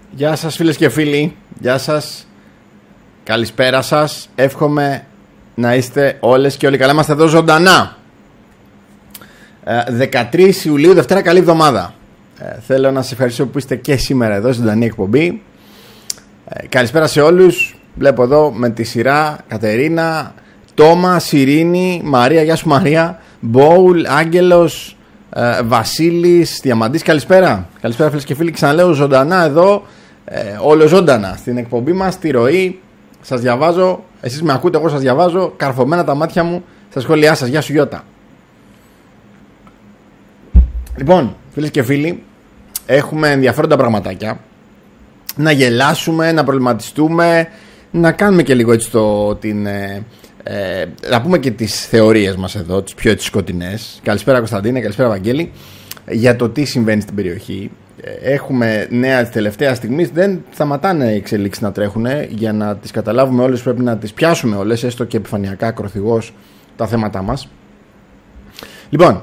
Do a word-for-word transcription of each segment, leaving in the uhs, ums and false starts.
Γεια σας φίλες και φίλοι, γεια σας, καλησπέρα σας. Εύχομαι να είστε όλες και όλοι καλά. Είμαστε εδώ ζωντανά, δεκατρείς Ιουλίου, Δευτέρα, καλή εβδομάδα. ε, Θέλω να σας ευχαριστήσω που είστε και σήμερα εδώ, ζωντανή εκπομπή. ε, Καλησπέρα σε όλους. Βλέπω εδώ με τη σειρά Κατερίνα, Τόμα, Σιρήνη, Μαρία, γεια σου Μαρία, Μπόουλ, Άγγελος, ε, Βασίλης, Διαμαντής, καλησπέρα. Καλησπέρα φίλες και φίλοι, ξαναλέω ζωντανά εδώ, ε, όλο ζωντανά στην εκπομπή μας, στη ροή. Σας διαβάζω, εσείς με ακούτε, εγώ σας διαβάζω, καρφωμένα τα μάτια μου στα σχόλιά σας. Γεια σου Γιώτα. Λοιπόν, φίλες και φίλοι, έχουμε ενδιαφέροντα πραγματάκια. Να γελάσουμε, να προβληματιστούμε, να κάνουμε και λίγο έτσι το, την, ε, ε, να πούμε και τις θεωρίες μας εδώ, τις πιο έτσι σκοτεινές. Καλησπέρα Κωνσταντίνε, καλησπέρα Βαγγέλη. Για το τι συμβαίνει στην περιοχή. Έχουμε νέα της τελευταίας στιγμής. Δεν σταματάνε οι εξελίξεις να τρέχουν. Για να τις καταλάβουμε όλες πρέπει να τις πιάσουμε όλες, έστω και επιφανειακά, ακροθυγώς, τα θέματά μας. Λοιπόν,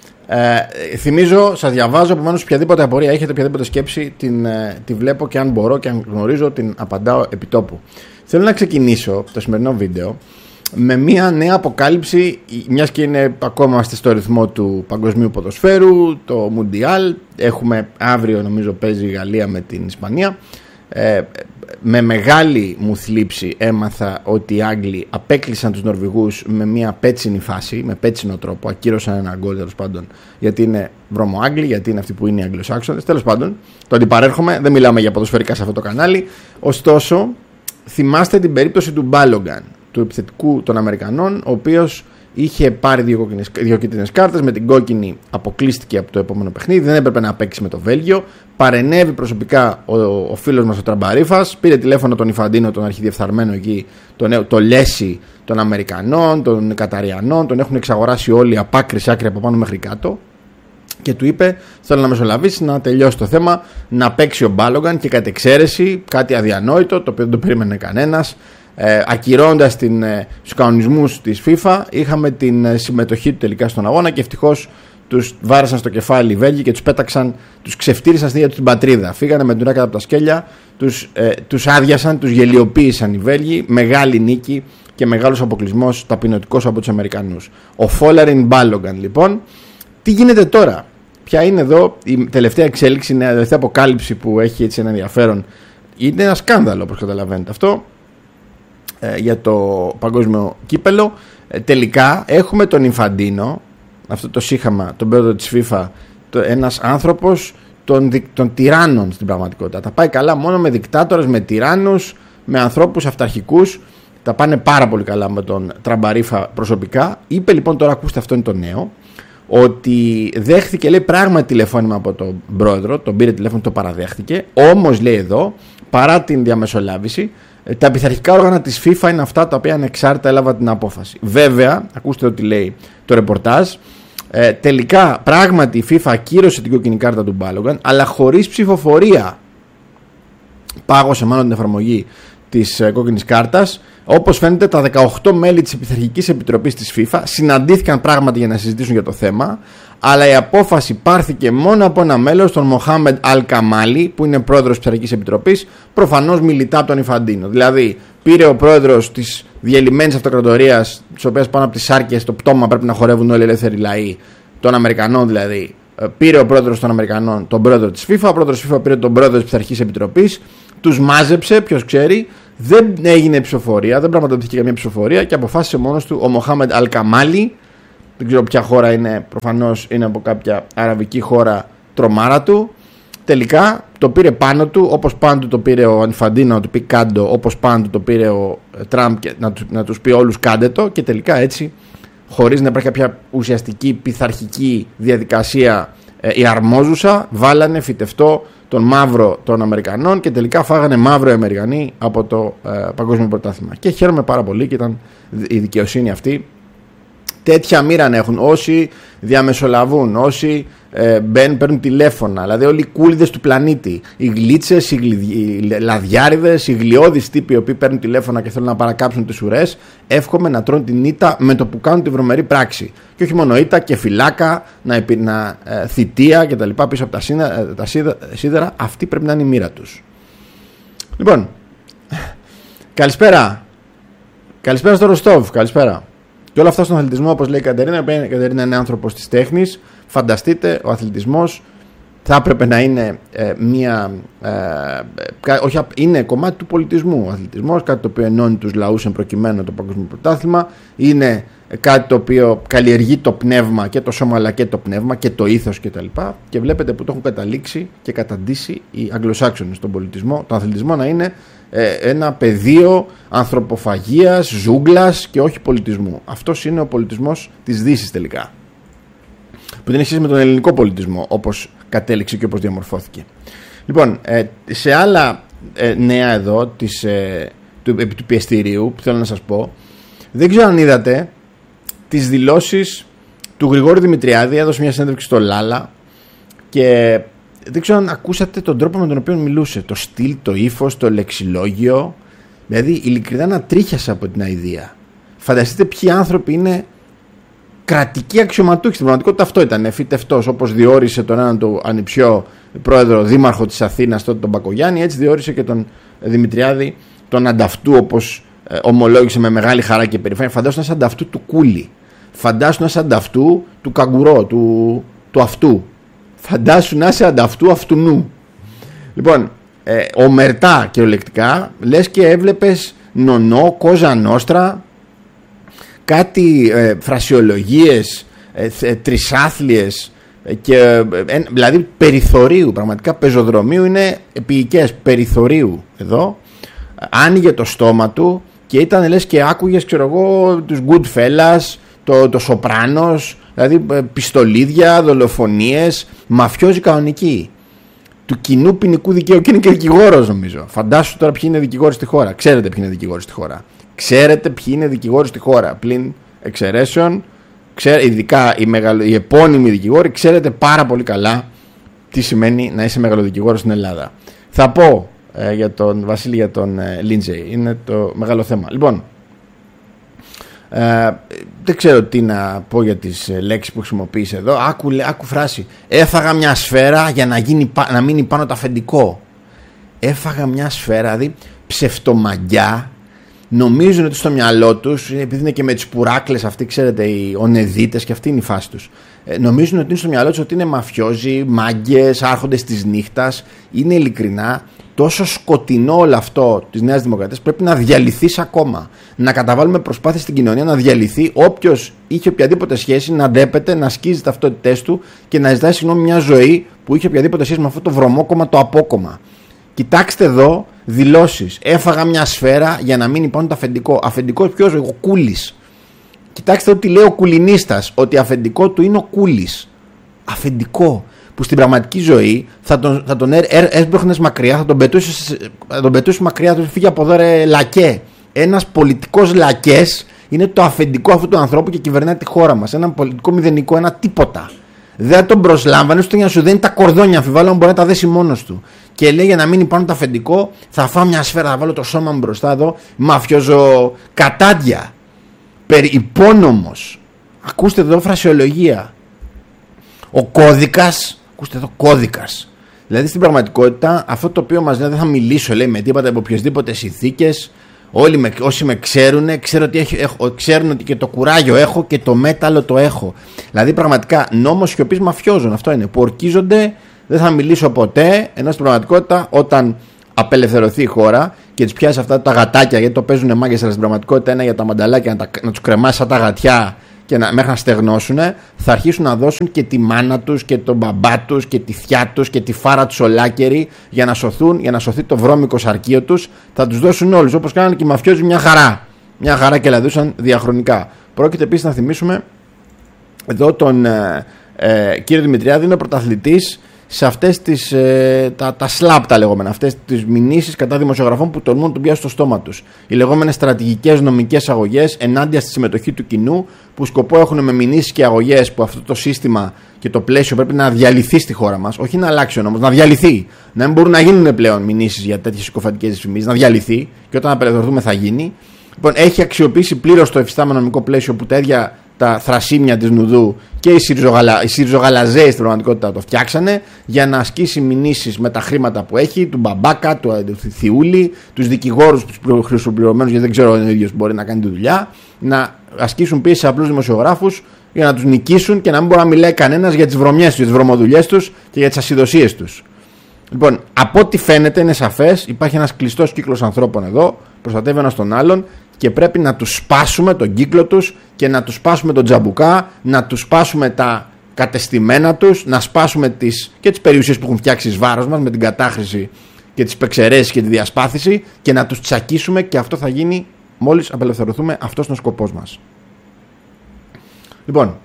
ε, θυμίζω, σας διαβάζω, επομένως οποιαδήποτε απορία έχετε, οποιαδήποτε σκέψη την, ε, τη βλέπω και αν μπορώ και αν γνωρίζω την απαντάω επιτόπου. Θέλω να ξεκινήσω το σημερινό βίντεο με μια νέα αποκάλυψη, μιας και είναι ακόμα είμαστε στο ρυθμό του παγκοσμίου ποδοσφαίρου, το Μουντιάλ. Έχουμε αύριο, νομίζω, παίζει η Γαλλία με την Ισπανία. Ε, με μεγάλη μου θλίψη έμαθα ότι οι Άγγλοι απέκλεισαν τους Νορβηγούς με μια πέτσινη φάση, με πέτσινο τρόπο. Ακύρωσαν ένα γκολ, τέλος πάντων, γιατί είναι βρωμοάγγλοι, γιατί είναι αυτοί που είναι οι Αγγλοσάξονες. Τέλος πάντων, το αντιπαρέρχομαι, δεν μιλάμε για ποδοσφαιρικά σε αυτό το κανάλι. Ωστόσο, θυμάστε την περίπτωση του Μπάλογκαν, του επιθετικού των Αμερικανών, ο οποίος είχε πάρει δύο, δύο κίτρινες κάρτες. Με την κόκκινη αποκλείστηκε από το επόμενο παιχνίδι, δεν έπρεπε να παίξει με το Βέλγιο. Παρενέβη προσωπικά ο, ο φίλος μας ο Τραμπαρίφας, πήρε τηλέφωνο τον Ιφαντίνο, τον αρχιδιεφθαρμένο εκεί, τον, το Λέση των Αμερικανών, των Καταριανών, τον έχουν εξαγοράσει όλοι από άκρη σε άκρη, από πάνω μέχρι κάτω, και του είπε: θέλω να μεσολαβήσει, να τελειώσει το θέμα, να παίξει ο Μπάλογκαν, και κατ' εξαίρεση, κάτι αδιανόητο, το οποίο δεν το περίμενε κανένας, Ε, ακυρώντας την, ε, τους κανονισμούς της FIFA, είχαμε την ε, συμμετοχή του τελικά στον αγώνα, και ευτυχώς τους βάρεσαν στο κεφάλι οι Βέλγοι και τους πέταξαν, τους ξεφτύρισαν στην ίδια την πατρίδα. Φύγανε με ντουράκια από τα σκέλια, τους, ε, τους άδειασαν, τους γελιοποίησαν οι Βέλγοι. Μεγάλη νίκη και μεγάλος αποκλεισμός ταπεινωτικός από τους Αμερικανούς. Ο Φόλαριν Μπάλογκαν, λοιπόν. Τι γίνεται τώρα? Ποια είναι εδώ η τελευταία εξέλιξη, η τελευταία αποκάλυψη που έχει έτσι ένα ενδιαφέρον? Είναι ένα σκάνδαλο, όπως καταλαβαίνετε αυτό, για το παγκόσμιο κύπελο. Ε, τελικά έχουμε τον Ιφαντίνο, αυτό το σύγχαμα, τον πρόεδρο της FIFA, το, ένας άνθρωπος των, των τυράννων στην πραγματικότητα. Τα πάει καλά μόνο με δικτάτορες, με τυράννους, με ανθρώπους αυταρχικούς. Τα πάνε πάρα πολύ καλά με τον Τραμπαρίφα προσωπικά. Είπε λοιπόν, τώρα ακούστε, αυτό είναι το νέο, ότι δέχθηκε, λέει, πράγματι τηλεφώνημα από τον πρόεδρο, τον πήρε τηλέφωνο, το παραδέχτηκε. Όμως, λέει εδώ, παρά την διαμεσολάβηση, τα πειθαρχικά όργανα της FIFA είναι αυτά τα οποία ανεξάρτητα έλαβαν την απόφαση. Βέβαια, ακούστε ότι λέει το ρεπορτάζ, ε, τελικά πράγματι η FIFA ακύρωσε την κόκκινη κάρτα του Μπάλογκαν, αλλά χωρίς ψηφοφορία. Πάγωσε μάλλον την εφαρμογή της ε, κόκκινης κάρτας. Όπως φαίνεται, τα δεκαοκτώ μέλη της Επιθαρχικής Επιτροπής της FIFA συναντήθηκαν πράγματι για να συζητήσουν για το θέμα, αλλά η απόφαση πάρθηκε μόνο από ένα μέλος, τον Μοχάμεντ Αλ Καμάλι, που είναι πρόεδρος της Επιθαρχικής Επιτροπής, προφανώς μιλητά από τον Ιφαντίνο. Δηλαδή, πήρε ο πρόεδρος της διελειμμένης αυτοκρατορίας, της οποίας πάνω από τις σάρκες το πτώμα πρέπει να χορεύουν όλοι οι ελεύθεροι λαοί, των Αμερικανών δηλαδή. Πήρε ο πρόεδρος των Αμερικανών τον πρόεδρο της FIFA, ο πρόεδρος της FIFA πήρε τον πρόεδρο της Επιθαρχικής Επιτροπής, τους μάζεψε, ποιος ξέρει. Δεν έγινε ψηφοφορία, δεν πραγματοποιήθηκε καμία ψηφοφορία, και αποφάσισε μόνος του ο Μοχάμεντ Αλ Καμάλι. Δεν ξέρω ποια χώρα είναι, προφανώς είναι από κάποια αραβική χώρα τρομάρα του. Τελικά το πήρε πάνω του, όπως πάνω του το πήρε ο Ιφαντίνο να του πει κάντο, όπως πάνω του το πήρε ο Τραμπ και να, του, να τους πει όλους κάντε το, και τελικά έτσι, χωρίς να υπάρχει κάποια ουσιαστική πειθαρχική διαδικασία ε, η αρμόζουσα, βάλανε φυτευτό τον μαύρο των Αμερικανών, και τελικά φάγανε μαύρο οι Αμερικανοί από το ε, παγκόσμιο πρωτάθλημα. Και χαίρομαι πάρα πολύ, και ήταν η δικαιοσύνη αυτή. Τέτοια μοίρα να έχουν όσοι διαμεσολαβούν, όσοι ε, μπαίνουν, παίρνουν τηλέφωνα, δηλαδή όλοι οι κούλιδες του πλανήτη, οι γλίτσες, οι, γλυ... οι λαδιάριδες, οι γλιώδεις τύποι οι οποίοι παίρνουν τηλέφωνα και θέλουν να παρακάψουν τις ουρές. Εύχομαι να τρώνε την ήττα με το που κάνουν τη βρωμερή πράξη. Και όχι μόνο ήττα, και φυλάκα, να, επι... να ε, θητεία κτλ. Πίσω από τα, σύνα... τα σίδερα. Αυτή πρέπει να είναι η μοίρα τους. Λοιπόν, καλησπέρα. Καλησπέρα στο Ροστόβ, καλησπέρα. Και όλα αυτά στον αθλητισμό, όπως λέει η Κατερίνα. Η Κατερίνα είναι άνθρωπος της τέχνης. Φανταστείτε, ο αθλητισμός θα έπρεπε να είναι ε, μια. Ε, όχι, είναι κομμάτι του πολιτισμού. Ο αθλητισμός, κάτι το οποίο ενώνει τους λαούς εν προκειμένου το παγκόσμιο πρωτάθλημα. Είναι κάτι το οποίο καλλιεργεί το πνεύμα και το σώμα, αλλά και το πνεύμα και το ήθος κτλ. Και, και βλέπετε που το έχουν καταλήξει και καταντήσει οι Αγγλοσάξονες στον πολιτισμό, τον αθλητισμό να είναι ε, ένα πεδίο ανθρωποφαγίας, ζούγκλας και όχι πολιτισμού. Αυτός είναι ο πολιτισμός της Δύσης τελικά. Που δεν έχει σχέση με τον ελληνικό πολιτισμό, όπως κατέληξε και όπως διαμορφώθηκε. Λοιπόν, ε, σε άλλα ε, νέα εδώ της, ε, του, επί του πιεστηρίου που θέλω να σας πω, δεν ξέρω αν είδατε τις δηλώσεις του Γρηγόρη Δημητριάδη. Έδωσε μια συνέντευξη στο Λάλα και δεν ξέρω αν ακούσατε τον τρόπο με τον οποίο μιλούσε, το στυλ, το ύφος, το λεξιλόγιο. Δηλαδή ειλικρινά να τρίχιασα από την αηδία. Φανταστείτε ποιοι άνθρωποι είναι κρατικοί αξιωματούχοι. Στην πραγματικότητα αυτό ήταν φυτευτός, όπως διόρισε τον έναν του ανιψιό πρόεδρο δήμαρχο της Αθήνας τότε τον Μπακογιάννη, έτσι διόρισε και τον Δημητριάδη τον ανταυτού, όπως ε, ομολόγησε με μεγάλη χαρά και περηφάνεια. Φαντάσου να είσαι ανταυτού του Κούλι, φαντάσου να είσαι ανταυτού του Καγκουρό, του, του αυτού, φαντάσου να είσαι ανταυτού αυτουνού. Λοιπόν, ε, ομερτά κυριολεκτικά, λες και έβλεπες νονό, κόζα νόστρα, κάτι ε, φρασιολογίες ε, ε, τρισάθλιες ε, και ε, δηλαδή περιθωρίου, πραγματικά πεζοδρομίου, είναι επίοικες περιθωρίου εδώ. Άνοιγε το στόμα του και ήταν λες και άκουγες, ξέρω εγώ, τους Goodfellas, το, το Σοπράνος, δηλαδή ε, πιστολίδια, δολοφονίες, μαφιόζοι κανονικοί του κοινού ποινικού δικαίου, και είναι και δικηγόρος νομίζω. Φαντάσου τώρα ποιοι είναι δικηγόροι στη χώρα. Ξέρετε ποιοι είναι δικηγόροι στη χώρα. Ξέρετε ποιοι είναι δικηγόροι στη χώρα. Πλην εξαιρέσεων, ξέρε, ειδικά οι, μεγαλο, οι επώνυμοι δικηγόροι, ξέρετε πάρα πολύ καλά τι σημαίνει να είσαι μεγαλοδικηγόρος στην Ελλάδα. Θα πω ε, για τον Βασίλη, για τον ε, Λίντζεϊ. Είναι το μεγάλο θέμα. Λοιπόν, ε, δεν ξέρω τι να πω για τις ε, λέξεις που χρησιμοποίησε εδώ. Άκου, άκου φράση. Έφαγα μια σφαίρα για να, γίνει, να μείνει πάνω το αφεντικό. Έφαγα μια σφαίρα, δηλαδή ψευτομαγκιά. Νομίζουν ότι στο μυαλό τους, επειδή είναι και με τις πουράκλες αυτοί, ξέρετε, οι ονεδίτες, και αυτή είναι η φάση τους, ε, νομίζουν ότι είναι στο μυαλό τους ότι είναι μαφιόζοι, μάγκες, άρχοντες της νύχτας. Είναι ειλικρινά τόσο σκοτεινό όλο αυτό της Νέας Δημοκρατίας. Πρέπει να διαλυθεί ακόμα. Να καταβάλουμε προσπάθειες στην κοινωνία να διαλυθεί. Όποιος είχε οποιαδήποτε σχέση να ντέπεται, να σκίζει τις ταυτότητές του και να ζητάει συγγνώμη μια ζωή που είχε οποιαδήποτε σχέση με αυτό το βρωμόκομμα, το απόκομμα. Κοιτάξτε εδώ δηλώσεις. Έφαγα μια σφαίρα για να μείνει πάνω το αφεντικό. Αφεντικός ποιος? Ο Κούλης. Κοιτάξτε ότι λέει ο Κουλινίστας, ότι αφεντικό του είναι ο Κούλης. Αφεντικό. Που στην πραγματική ζωή θα τον, θα τον έσπρωχνες μακριά, θα τον πετούσες, θα τον πετούσες μακριά, θα τον φύγει από εδώ, ρε λακέ. Ένας πολιτικός λακές είναι το αφεντικό αυτού του ανθρώπου και κυβερνάει τη χώρα μας. Ένα πολιτικό μηδενικό, ένα τίποτα. Δεν τον προσλάμβανε, ούτε για να σου δίνει τα κορδόνια, αμφιβάλλω αν μπορεί να τα δέσει μόνος του. Και λέει για να μείνει πάνω το αφεντικό, θα φάω μια σφαίρα, θα βάλω το σώμα μου μπροστά εδώ, μαφιόζο κατάντια. Περι υπόνομος. Ακούστε εδώ φρασιολογία. Ο κώδικας, ακούστε εδώ κώδικας. Δηλαδή στην πραγματικότητα αυτό το οποίο μας λέει, δεν θα μιλήσω, λέει, με τίποτα από οποιασδήποτε συνθήκες. Όλοι με, όσοι με ξέρουν, ξέρω ότι έχω, έχω, ξέρουν ότι και το κουράγιο έχω και το μέταλλο το έχω. Δηλαδή πραγματικά νόμος σιωπής μαφιόζων, αυτό είναι, που ορκίζονται, δεν θα μιλήσω ποτέ, ενώ στην πραγματικότητα όταν απελευθερωθεί η χώρα και τις πιάσει αυτά τα γατάκια, γιατί το παίζουν μάγκες, αλλά στην πραγματικότητα είναι για τα μανταλάκια να, να τους κρεμάσει σαν τα γατιά και να, μέχρι να στεγνώσουν, θα αρχίσουν να δώσουν και τη μάνα τους και τον μπαμπά τους και τη θιά τους και τη φάρα τους ολάκερη για να σωθούν, για να σωθεί το βρώμικο σαρκείο τους. Θα τους δώσουν όλους, όπως κάνανε και οι μαφιόζοι, μια χαρά. Μια χαρά και λαδούσαν διαχρονικά. Πρόκειται επίσης να θυμίσουμε εδώ τον ε, ε, κύριο Δημητριάδη, είναι ο πρωταθλητής σε αυτές τις, ε, τα, τα σλάπ τα λεγόμενα, αυτές τις μηνύσεις κατά δημοσιογραφών που τολμούν να τον πιάσουν στο στόμα τους. Οι λεγόμενες στρατηγικές νομικές αγωγές ενάντια στη συμμετοχή του κοινού, που σκοπό έχουν με μηνύσεις και αγωγές που αυτό το σύστημα και το πλαίσιο πρέπει να διαλυθεί στη χώρα μας. Όχι να αλλάξει ο νόμος, να διαλυθεί. Να μην μπορούν να γίνουν πλέον μηνύσεις για τέτοιες συκοφαντικές δυσφημίσεις, να διαλυθεί και όταν απελευθερωθούμε θα γίνει. Λοιπόν, έχει αξιοποιήσει πλήρως το εφιστάμενο νομικό πλαίσιο που τα ίδια τα θρασίμια της Νουδού και οι, Συριζογαλα... οι Συριζογαλαζέοι στην πραγματικότητα το φτιάξανε για να ασκήσει μηνύσεις με τα χρήματα που έχει, του Μπαμπάκα, του, του Θιούλη, τους δικηγόρους, τους χρυσοπληρωμένους, γιατί δεν ξέρω αν ο ίδιος μπορεί να κάνει τη δουλειά, να ασκήσουν πίεση σε απλούς δημοσιογράφους για να τους νικήσουν και να μην μπορεί να μιλάει κανένας για τις βρωμιές τους, για τις βρωμοδουλειές τους και για τις ασυδοσίες τους. Λοιπόν, από ό,τι φαίνεται είναι σαφές, υπάρχει ένας κλειστός κύκλος ανθρώπων εδώ, προστατεύει ένας τον άλλον και πρέπει να τους σπάσουμε τον κύκλο τους και να τους σπάσουμε τον τζαμπουκά, να τους σπάσουμε τα κατεστημένα τους, να σπάσουμε τις, και τις περιουσίες που έχουν φτιάξει εις βάρος μας με την κατάχρηση και τις πεξαιρέσεις και τη διασπάθηση και να τους τσακίσουμε, και αυτό θα γίνει μόλις απελευθερωθούμε. Αυτός είναι ο σκοπός μας. Λοιπόν,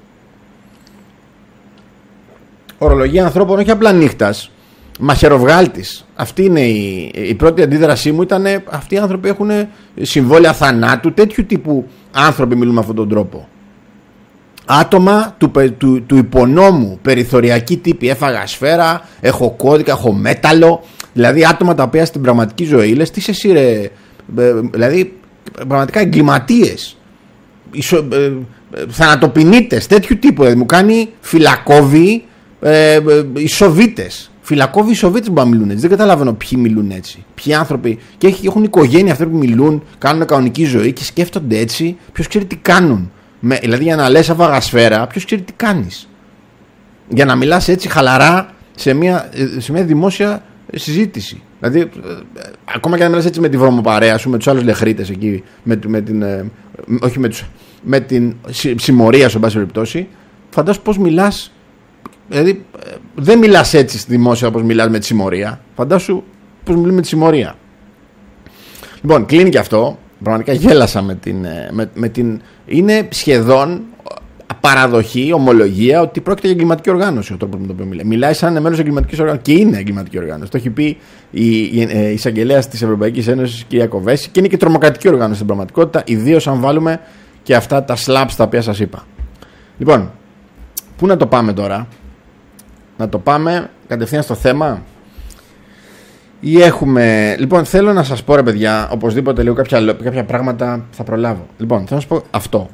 ορολογία ανθρώπων όχι απλά νύχτας, μαχαιροβγάλτης. Αυτή είναι η, η πρώτη αντίδρασή μου. Ήταν αυτοί οι άνθρωποι έχουν συμβόλαια θανάτου. Τέτοιου τύπου άνθρωποι μιλούν με αυτόν τον τρόπο. Άτομα του, του, του υπονόμου, περιθωριακοί τύποι. Έφαγα σφαίρα, έχω κώδικα, έχω μέταλλο. Δηλαδή άτομα τα οποία στην πραγματική ζωή λες τι είσαι εσύ ρε. Δηλαδή πραγματικά εγκληματίες, ισο, ε, θανατοποινήτες, τέτοιου τύπου. Δηλαδή μου κάνει φυλακόβοι, ε, ε, οι Σοβίτες. Φυλακόβοι οι Σοβίτες που μιλούν έτσι. Δεν καταλαβαίνω ποιοι μιλούν έτσι. Ποιοι άνθρωποι. Και έχουν οικογένεια αυτοί που μιλούν, κάνουν κανονική ζωή και σκέφτονται έτσι. Ποιος ξέρει τι κάνουν. Με, δηλαδή για να λες άβαγα σφαίρα, ποιος ξέρει τι κάνεις. Για να μιλάς έτσι χαλαρά σε μια, σε μια δημόσια συζήτηση. Δηλαδή, ε, ακόμα και να μιλάς έτσι με τη βρωμοπαρέα σου, με τους άλλους λεχρίτες εκεί, με, με την, ε, όχι με, τους, με την συμμορία σου, εν πάση περιπτώσει, φαντάσου πώς μιλάς. Δηλαδή, ε, δεν μιλάς έτσι στη δημόσια όπως μιλάς με τη συμμορία. Φαντάσου πώς μιλούμε με τη συμμορία. Λοιπόν, κλείνει και αυτό. Πραγματικά γέλασα με την, με, με την. Είναι σχεδόν παραδοχή, ομολογία ότι πρόκειται για εγκληματική οργάνωση ο τρόπος με τον οποίο μιλάει. Μιλάει σαν μέλος εγκληματικής οργάνωσης και είναι εγκληματική οργάνωση. Το έχει πει η, η, η εισαγγελέας της Ευρωπαϊκής Ένωσης, κυρία Κοβέση, και είναι και τρομοκρατική οργάνωση στην πραγματικότητα, ιδίως αν βάλουμε και αυτά τα slaps τα οποία σας είπα. Λοιπόν, πού να το πάμε τώρα? Να το πάμε κατευθείαν στο θέμα. Ή έχουμε. Λοιπόν, θέλω να σας πω, ρε παιδιά, οπωσδήποτε λίγο κάποια, κάποια πράγματα θα προλάβω. Λοιπόν, θέλω να σας πω αυτό.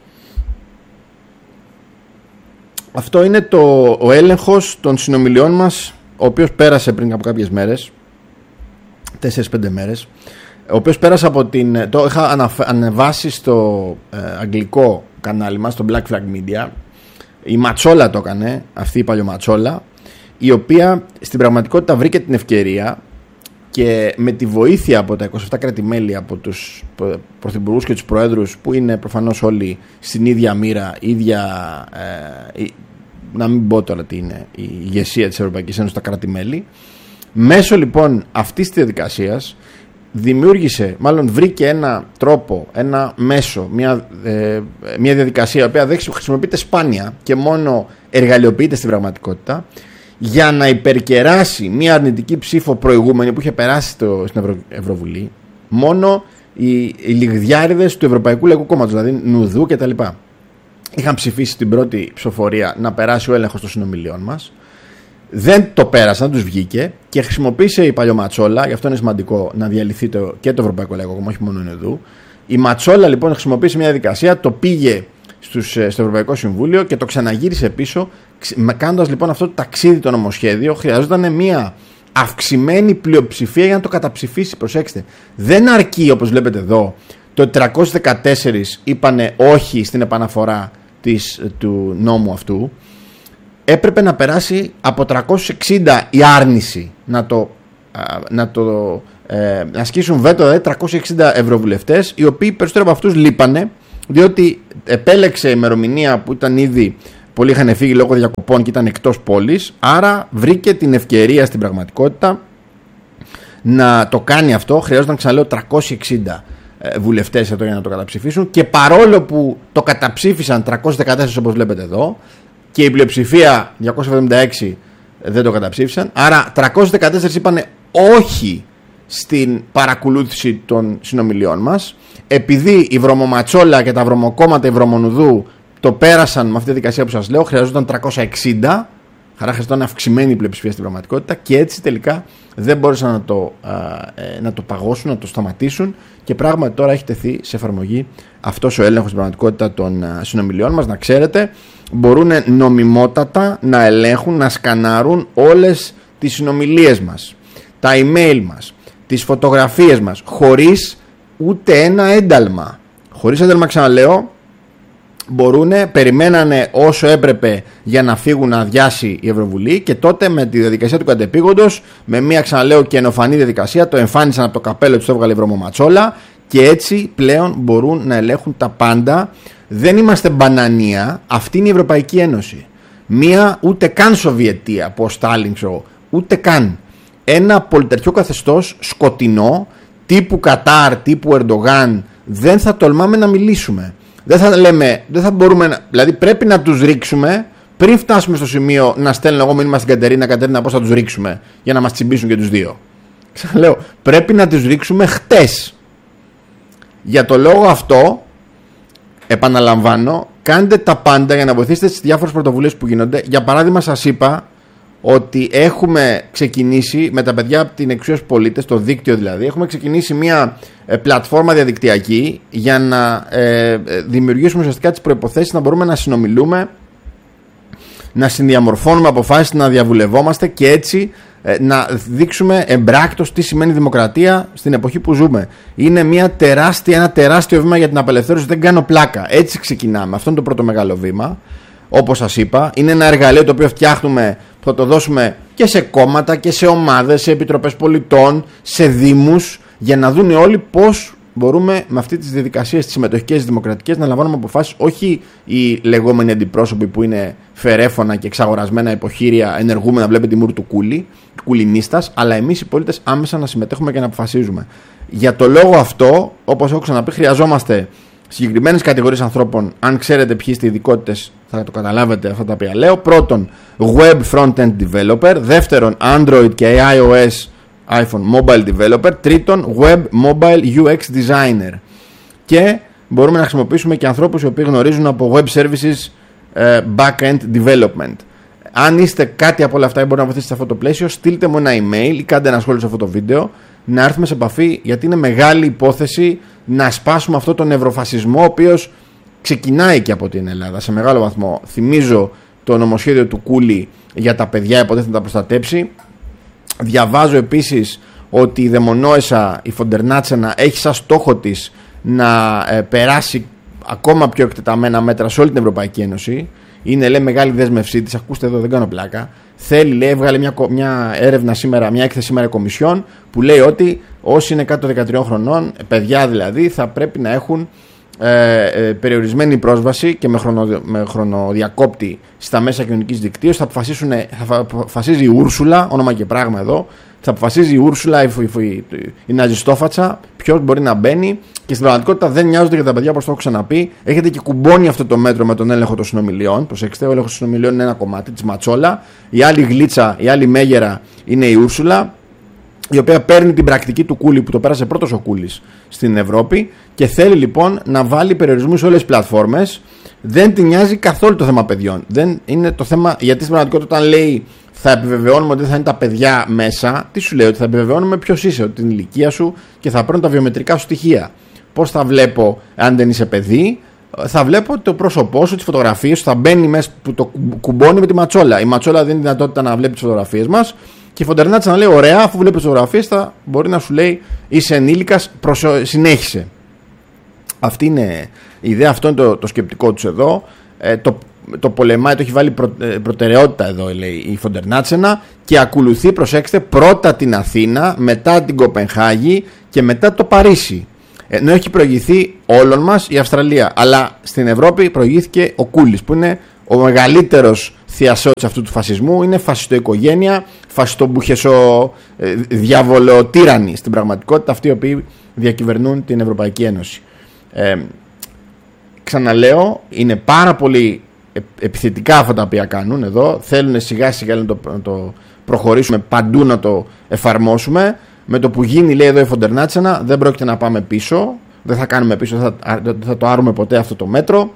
Αυτό είναι το, ο έλεγχος των συνομιλιών μας, ο οποίος πέρασε πριν από κάποιες μέρες, τέσσερις πέντε μέρες, ο οποίος πέρασε από την. Το είχα ανεβάσει στο ε, αγγλικό κανάλι μας, στο Black Flag Media. Η Ματσόλα το έκανε, αυτή η παλιωματσόλα, η οποία στην πραγματικότητα βρήκε την ευκαιρία και με τη βοήθεια από τα είκοσι επτά κράτη-μέλη, από τους πρωθυπουργούς και τους προέδρους, που είναι προφανώς όλοι στην ίδια μοίρα, ίδια, ε, να μην πω τώρα τι είναι, η ηγεσία της Ευρωπαϊκής Ένωσης, τα κράτη-μέλη, μέσω λοιπόν αυτής της διαδικασίας δημιούργησε, μάλλον βρήκε ένα τρόπο, ένα μέσο, μια, ε, μια διαδικασία η οποία δεν χρησιμοποιείται σπάνια και μόνο εργαλειοποιείται στην πραγματικότητα, για να υπερκεράσει μια αρνητική ψήφο προηγούμενη που είχε περάσει το, στην Ευρω, Ευρωβουλή, μόνο οι, οι λιγδιάριδες του Ευρωπαϊκού Λαϊκού Κόμματος, δηλαδή Νουδού κτλ. Είχαν ψηφίσει την πρώτη ψηφοφορία να περάσει ο έλεγχος των συνομιλιών μας. Δεν το πέρασαν, τους βγήκε και χρησιμοποίησε η παλιωματσόλα. Γι' αυτό είναι σημαντικό να διαλυθεί το, και το Ευρωπαϊκό Λαϊκό Κόμμα, όχι μόνο Νουδού. Η Ματσόλα λοιπόν χρησιμοποίησε μια διαδικασία, το πήγε στους, στο Ευρωπαϊκό Συμβούλιο και το ξαναγύρισε πίσω. Κάνοντας λοιπόν αυτό το ταξίδι το νομοσχέδιο, χρειαζόταν μια αυξημένη πλειοψηφία για να το καταψηφίσει. Προσέξτε, δεν αρκεί, όπως βλέπετε εδώ, το τριακόσιοι δεκατέσσερις είπανε όχι στην επαναφορά της, του νόμου αυτού. Έπρεπε να περάσει από τριακόσιους εξήντα η άρνηση να το, να το ε, να ασκήσουν βέτο, δηλαδή τριακόσιοι εξήντα ευρωβουλευτές, οι οποίοι περισσότεροι από αυτούς λείπανε, διότι επέλεξε ημερομηνία που ήταν ήδη. Πολλοί είχαν φύγει λόγω διακοπών και ήταν εκτός πόλης. Άρα βρήκε την ευκαιρία στην πραγματικότητα να το κάνει αυτό. Χρειάζονταν, ξαναλέω, τριακόσιοι εξήντα βουλευτές εδώ για να το καταψηφίσουν. Και παρόλο που το καταψήφισαν τριακόσιοι δεκατέσσερα, όπως βλέπετε εδώ, και η πλειοψηφία διακόσιοι εβδομήντα έξι δεν το καταψήφισαν. Άρα τριακόσιοι δεκατέσσερα είπανε όχι στην παρακολούθηση των συνομιλιών μας. Επειδή η βρωμοματσόλα και τα βρωμοκόμματα, η βρωμονουδού, το πέρασαν με αυτή τη διαδικασία που σας λέω, χρειαζόταν τριακόσια εξήντα, άρα χρειαζόταν αυξημένη πλειοψηφία στην πραγματικότητα, και έτσι τελικά δεν μπόρεσαν να το, ε, να το παγώσουν, να το σταματήσουν και πράγματι τώρα έχει τεθεί σε εφαρμογή αυτός ο έλεγχος στην πραγματικότητα των συνομιλιών μας. Να ξέρετε, μπορούν νομιμότατα να ελέγχουν, να σκανάρουν όλες τις συνομιλίες μας, τα email μας, τις φωτογραφίες μας, χωρίς ούτε ένα ένταλμα. Χωρίς ένταλμα, ξαναλέω, μπορούνε, περιμένανε όσο έπρεπε για να φύγουν να αδειάσει η Ευρωβουλή και τότε με τη διαδικασία του κατεπήγοντος, με μια, ξαναλέω, καινοφανή διαδικασία, το εμφάνισαν από το καπέλο του, το έβγαλε η βρωμοματσόλα και έτσι πλέον μπορούν να ελέγχουν τα πάντα. Δεν είμαστε μπανανία, αυτή είναι η Ευρωπαϊκή Ένωση. Μία ούτε καν Σοβιετία, από ο Στάλιν, ξέρω, ούτε καν. Ένα πολιταρχικό καθεστώς σκοτεινό, τύπου Κατάρ, τύπου Ερντογάν, δεν θα τολμάμε να μιλήσουμε. Δεν θα λέμε, δεν θα μπορούμε να, δηλαδή πρέπει να τους ρίξουμε πριν φτάσουμε στο σημείο να στέλνω εγώ μήνυμα στην Κατερίνα, Κατερίνα πώς θα τους ρίξουμε για να μας τσιμπήσουν και τους δύο. Ξαναλέω, πρέπει να τους ρίξουμε χτες. Για το λόγο αυτό, επαναλαμβάνω, κάντε τα πάντα για να βοηθήσετε στις διάφορες πρωτοβουλίες που γίνονται. Για παράδειγμα, σας είπα ότι έχουμε ξεκινήσει με τα παιδιά από την Εξουσία στους Πολίτες, το δίκτυο δηλαδή, έχουμε ξεκινήσει μια ε, πλατφόρμα διαδικτυακή για να ε, δημιουργήσουμε ουσιαστικά τις προϋποθέσεις να μπορούμε να συνομιλούμε, να συνδιαμορφώνουμε αποφάσεις, να διαβουλευόμαστε και έτσι ε, να δείξουμε εμπράκτος τι σημαίνει δημοκρατία στην εποχή που ζούμε. Είναι μια τεράστια, ένα τεράστιο βήμα για την απελευθέρωση, δεν κάνω πλάκα. Έτσι ξεκινάμε. Αυτό είναι το πρώτο μεγάλο βήμα. Όπως σας είπα, είναι ένα εργαλείο το οποίο φτιάχνουμε, που θα το δώσουμε και σε κόμματα και σε ομάδες, σε επιτροπές πολιτών, σε δήμους, για να δουν όλοι πώς μπορούμε με αυτή τις διαδικασίες, τις συμμετοχικές δημοκρατικές, να λαμβάνουμε αποφάσεις, όχι οι λεγόμενοι αντιπρόσωποι που είναι φερέφωνα και εξαγορασμένα υποχείρια, ενεργούμε να βλέπετε τη μούρη του κούλι, κουλινίστας, αλλά εμείς οι πολίτες άμεσα να συμμετέχουμε και να αποφασίζουμε. Για το λόγο αυτό, όπως έχω ξαναπεί, χρειαζόμαστε συγκεκριμένες κατηγορίες ανθρώπων. Αν ξέρετε ποιοι είστε ειδικότητες, θα το καταλάβετε αυτά τα οποία λέω. Πρώτον, Web Frontend Developer. Δεύτερον, Android και iOS iPhone Mobile Developer. Τρίτον, Web Mobile γιου εξ Designer. Και μπορούμε να χρησιμοποιήσουμε και ανθρώπους οι οποίοι γνωρίζουν από Web Services uh, Backend Development. Αν είστε κάτι από όλα αυτά ή μπορείτε να βοηθήσετε σε αυτό το πλαίσιο, στείλτε μου ένα email ή κάντε ένα σχόλιο σε αυτό το βίντεο, να έρθουμε σε επαφή, γιατί είναι μεγάλη υπόθεση να σπάσουμε αυτό τον ευρωφασισμό, ο οποίος ξεκινάει και από την Ελλάδα σε μεγάλο βαθμό. Θυμίζω το νομοσχέδιο του Κούλι για τα παιδιά, υποτίθεται να τα προστατέψει. Διαβάζω επίσης ότι η δαιμονόεσα, η Φοντερνάτσενα, έχει σαν στόχο της να ε, περάσει ακόμα πιο εκτεταμένα μέτρα σε όλη την Ευρωπαϊκή Ένωση. Είναι, λέει, μεγάλη δέσμευσή της. Ακούστε εδώ, δεν κάνω πλάκα. Θέλει, λέει, έβγαλε μια, μια έρευνα σήμερα, μια έκθεση σήμερα η Κομισιόν, που λέει ότι όσοι είναι κάτω των δεκατριών χρονών, παιδιά δηλαδή, θα πρέπει να έχουν ε, ε, περιορισμένη πρόσβαση και με, χρονο, με χρονοδιακόπτη στα μέσα κοινωνικής δικτύωσης. Θα, θα αποφασίζει η Ούρσουλα, όνομα και πράγμα εδώ, θα αποφασίζει η Ούρσουλα, η, η, η, η ναζιστόφατσα, ποιος μπορεί να μπαίνει, και στην πραγματικότητα δεν νοιάζονται για τα παιδιά, όπως το έχω ξαναπεί. Έχετε και κουμπώνει αυτό το μέτρο με τον έλεγχο των συνομιλιών. Προσέξτε, ο έλεγχος των συνομιλιών είναι ένα κομμάτι της ματσόλα. Η άλλη γλίτσα, η άλλη μέγερα είναι η Ούρσουλα, η οποία παίρνει την πρακτική του Κούλι, που το πέρασε πρώτος ο Κούλης στην Ευρώπη, και θέλει λοιπόν να βάλει περιορισμούς σε όλες τις πλατφόρμες. Δεν την νοιάζει καθόλου το θέμα παιδιών. Δεν είναι το θέμα, γιατί στην πραγματικότητα όταν λέει θα επιβεβαιώνουμε ότι δεν θα είναι τα παιδιά μέσα, τι σου λέει? Ότι θα επιβεβαιώνουμε ποιος είσαι, ότι την ηλικία σου, και θα παίρνουν τα βιομετρικά σου στοιχεία. Πώς θα βλέπω αν δεν είσαι παιδί? Θα βλέπω το πρόσωπό σου, τις φωτογραφίες σου, θα μπαίνει μέσα, που το κουμπώνει με τη ματσόλα. Η ματσόλα δίνει δυνατότητα να βλέπει τις φωτογραφίες μας, και η Φοντερνάτσα να λέει: ωραία, αφού βλέπει τις φωτογραφίες, θα μπορεί να σου λέει είσαι ενήλικας, προσω... συνέχισε. Αυτή είναι η ιδέα, αυτό είναι το, το σκεπτικό τους εδώ. Ε, το, το πολεμάει, το έχει βάλει προ, ε, προτεραιότητα εδώ, λέει η Φοντερνάτσενα, και ακολουθεί, προσέξτε, πρώτα την Αθήνα, μετά την Κοπενχάγη και μετά το Παρίσι. Ενώ έχει προηγηθεί όλων μας η Αυστραλία, αλλά στην Ευρώπη προηγήθηκε ο Κούλης, που είναι ο μεγαλύτερος θειασότης αυτού του φασισμού. Είναι φασιστοοικογένεια, φασιστομπουχεσο ε, διαβολοτύρανοι στην πραγματικότητα, αυτοί οι οποίοι διακυβερνούν την Ευρωπαϊκή Ένωση. Ε, ξαναλέω, είναι πάρα πολύ επιθετικά αυτά τα οποία κάνουν εδώ. Θέλουν σιγά σιγά να το, να το προχωρήσουμε παντού, να το εφαρμόσουμε. Με το που γίνει, λέει εδώ η Φοντερνάτσενα, δεν πρόκειται να πάμε πίσω, δεν θα κάνουμε πίσω, δεν θα, δεν θα το άρουμε ποτέ αυτό το μέτρο.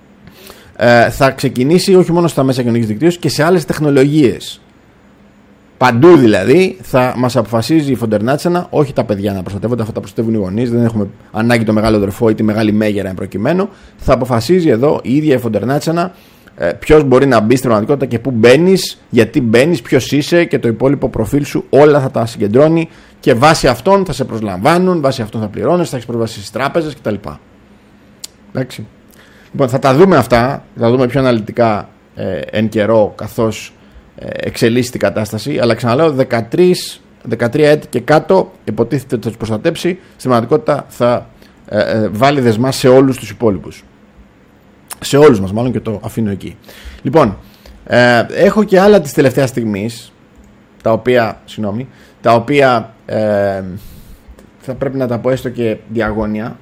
Ε, θα ξεκινήσει όχι μόνο στα μέσα κοινωνικής δικτύωσης και σε άλλες τεχνολογίες. Παντού δηλαδή θα μας αποφασίζει η Φοντερνάτσανα, όχι τα παιδιά να προστατεύονται, αυτά τα προστατεύουν οι γονείς, δεν έχουμε ανάγκη το μεγάλο αδερφό ή τη μεγάλη μέγερα εν προκειμένου. Θα αποφασίζει εδώ η ίδια η Φοντερνάτσανα ποιος μπορεί να μπει στην πραγματικότητα και πού μπαίνεις, γιατί μπαίνεις, ποιος είσαι και το υπόλοιπο προφίλ σου, όλα θα τα συγκεντρώνει και βάσει αυτών θα σε προσλαμβάνουν, βάσει αυτών θα πληρώνεις, θα έχεις πρόσβαση στις τράπεζες κτλ. Εντάξει. Λοιπόν, θα τα δούμε αυτά, θα τα δούμε πιο αναλυτικά ε, εν καιρό καθώς ε, εξελίσσεται η κατάσταση, αλλά ξαναλέω δεκατρία έτη και κάτω υποτίθεται ότι θα τους προστατέψει, στην πραγματικότητα θα ε, ε, βάλει δεσμά σε όλους τους υπόλοιπους. Σε όλους μας μάλλον, και το αφήνω εκεί. Λοιπόν, ε, έχω και άλλα της τελευταίας στιγμής, τα οποία, συγγνώμη, τα οποία ε, θα πρέπει να τα πω έστω και διαγώνια.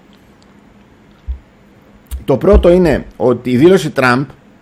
Το πρώτο είναι ότι η δήλωση Τραμπ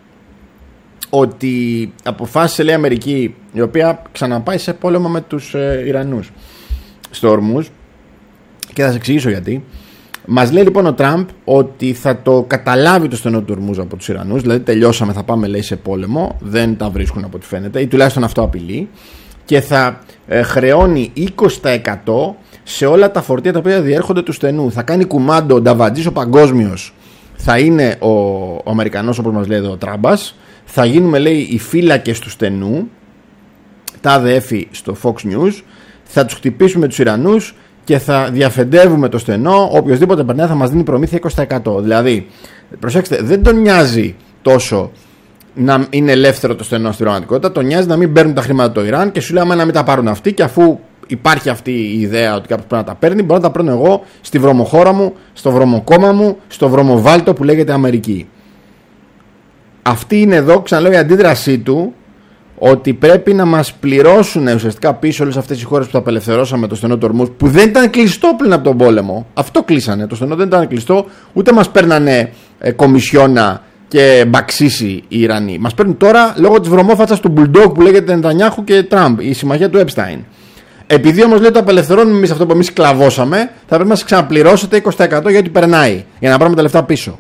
ότι αποφάσισε, λέει, Αμερική, η οποία ξαναπάει σε πόλεμο με τους ε, Ιρανούς στο Ορμούζ, και θα σας εξηγήσω γιατί. Μας λέει λοιπόν ο Τραμπ ότι θα το καταλάβει το στενό του Ορμούζ από τους Ιρανούς, δηλαδή τελειώσαμε, θα πάμε, λέει, σε πόλεμο, δεν τα βρίσκουν από ό,τι φαίνεται, ή τουλάχιστον αυτό απειλεί, και θα ε, χρεώνει είκοσι τοις εκατό σε όλα τα φορτία τα οποία διέρχονται του στενού. Θα κάνει κουμάντο, ο νταβατζής ο παγκόσμιος θα είναι ο, ο Αμερικανός, όπως μας λέει εδώ ο Τράμπας, θα γίνουμε, λέει, οι φύλακες του στενού, τάδε έφη στο Fox News, θα τους χτυπήσουμε τους Ιρανούς και θα διαφεντεύουμε το στενό, οποιοδήποτε περνάει θα μας δίνει προμήθεια είκοσι τοις εκατό. Δηλαδή, προσέξτε, δεν τον νοιάζει τόσο να είναι ελεύθερο το στενό στην πραγματικότητα, τον νοιάζει να μην παίρνουν τα χρήματα το Ιράν, και σου λέει άμα να μην τα πάρουν αυτοί, και αφού υπάρχει αυτή η ιδέα ότι κάποιος πρέπει να τα παίρνει, μπορώ να τα παίρνω εγώ στη βρωμοχώρα μου, στο βρωμοκόμμα μου, στο βρωμοβάλτο που λέγεται Αμερική. Αυτή είναι εδώ, ξαναλέω, η αντίδρασή του, ότι πρέπει να μας πληρώσουν ουσιαστικά πίσω όλες αυτές οι χώρες που τα απελευθερώσαμε το στενό του Ορμούζ, που δεν ήταν κλειστό πριν από τον πόλεμο. Αυτό κλείσανε. Το στενό δεν ήταν κλειστό, ούτε μας παίρνανε ε, κομισιόνα και μπαξίσι οι Ιρανοί. Μας παίρνουν τώρα λόγω της βρωμόφατσας του Μπουλντόγκ που λέγεται Νετανιάχου και Τραμπ, η συμμαχία του Επστάιν. Επειδή όμως λέει το απελευθερώνουμε εμείς αυτό που εμείς κλαβώσαμε, θα πρέπει να σας ξαναπληρώσετε είκοσι τοις εκατό γιατί περνάει, για να πάρουμε τα λεφτά πίσω.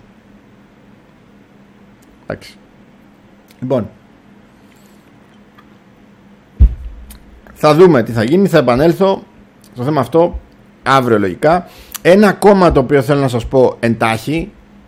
Εντάξει. Λοιπόν, θα δούμε τι θα γίνει, θα επανέλθω στο θέμα αυτό αύριο λογικά. Ένα ακόμα το οποίο θέλω να σας πω εντάχει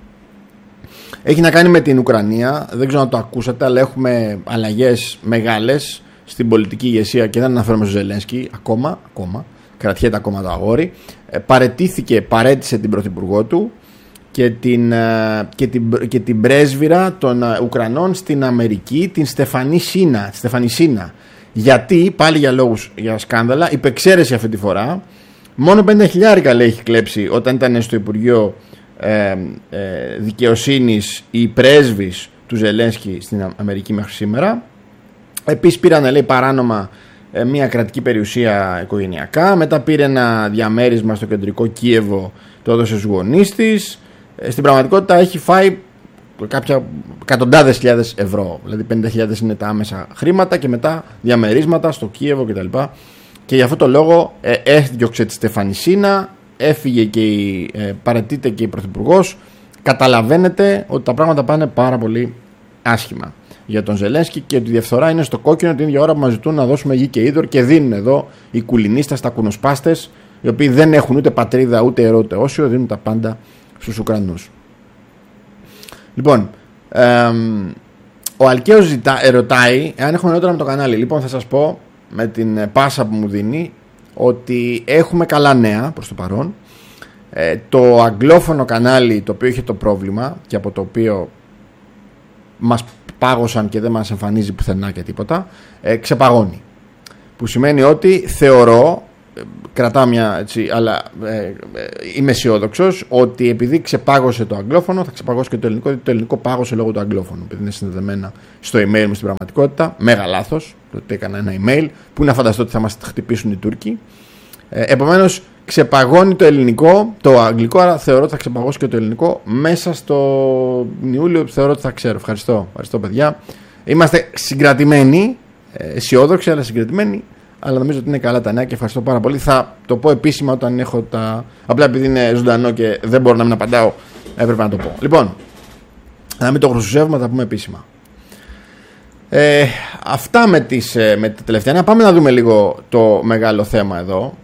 έχει να κάνει με την Ουκρανία. Δεν ξέρω αν το ακούσατε, αλλά έχουμε αλλαγές μεγάλες στην πολιτική ηγεσία και δεν αναφέρομαι στο Ζελένσκι ακόμα, ακόμα κρατιέται ακόμα το αγόρι. ε, παρετήθηκε, παρέτησε την πρωθυπουργό του και την, και την, και την πρέσβυρα των Ουκρανών στην Αμερική, την Στεφανή Σίνα, Στεφανή Σίνα. Γιατί, πάλι για λόγους, για σκάνδαλα, υπεξαίρεση αυτή τη φορά. Μόνο πενήντα χιλιάρικα, λέει, έχει κλέψει όταν ήταν στο Υπουργείο ε, ε, Δικαιοσύνης η πρέσβης του Ζελένσκι στην Αμερική μέχρι σήμερα. Επίσης πήραν, λέει, παράνομα ε, μια κρατική περιουσία οικογενειακά. Μετά πήρε ένα διαμέρισμα στο κεντρικό Κίεβο, το έδωσε στους γονείς της. Ε, στην πραγματικότητα έχει φάει κάποια εκατοντάδες χιλιάδες ευρώ. Δηλαδή πενήντα χιλιάδες είναι τα άμεσα χρήματα και μετά διαμερίσματα στο Κίεβο κτλ. Και για αυτό το λόγο ε, έδιωξε τη Στεφανή Σίνα, έφυγε και η, ε, παραιτείται και η πρωθυπουργός. Καταλαβαίνετε ότι τα πράγματα πάνε πάρα πολύ άσχημα για τον Ζελένσκι και ότι η διαφθορά είναι στο κόκκινο την ίδια ώρα που μας ζητούν να δώσουμε γη και είδωρ και δίνουν εδώ οι κουλινίστας, τα κουνοσπάστες, οι οποίοι δεν έχουν ούτε πατρίδα ούτε αιρώ ούτε όσιο, δίνουν τα πάντα στους Ουκρανούς. Λοιπόν, εμ, ο Αλκαίος ζητά, ερωτάει εάν έχουμε νεότερα με το κανάλι. Λοιπόν, θα σας πω με την πάσα που μου δίνει ότι έχουμε καλά νέα προς το παρόν. Ε, το αγγλόφωνο κανάλι, το οποίο είχε το πρόβλημα και από το οποίο μας πάγωσαν και δεν μας εμφανίζει πουθενά και τίποτα, ε, ξεπαγώνει. Που σημαίνει ότι θεωρώ, κρατάω μια έτσι, αλλά ε, ε, είμαι αισιόδοξος ότι επειδή ξεπάγωσε το αγγλόφωνο θα ξεπαγώσει και το ελληνικό, γιατί το ελληνικό πάγωσε λόγω του αγγλόφωνου, επειδή είναι συνδεδεμένα στο email μου στην πραγματικότητα. Μέγα λάθος, το ότι έκανα ένα email που να φανταστώ ότι θα μας χτυπήσουν οι Τούρκοι. ε, επομένως ξεπαγώνει το ελληνικό, το αγγλικό, άρα θεωρώ ότι θα ξεπαγώσει και το ελληνικό μέσα στο Ιούλιο, θεωρώ ότι θα ξέρω. Ευχαριστώ, ευχαριστώ παιδιά. Είμαστε συγκρατημένοι, αισιόδοξοι αλλά συγκρατημένοι, αλλά νομίζω ότι είναι καλά τα νέα και ευχαριστώ πάρα πολύ. Θα το πω επίσημα όταν έχω τα. Απλά επειδή είναι ζωντανό και δεν μπορώ να μην απαντάω, έπρεπε να το πω. Λοιπόν, να μην το χρησιμοποιήσουμε, θα πούμε επίσημα. Ε, αυτά με, τις, με τα τελευταία. Να πάμε να δούμε λίγο το μεγάλο θέμα εδώ.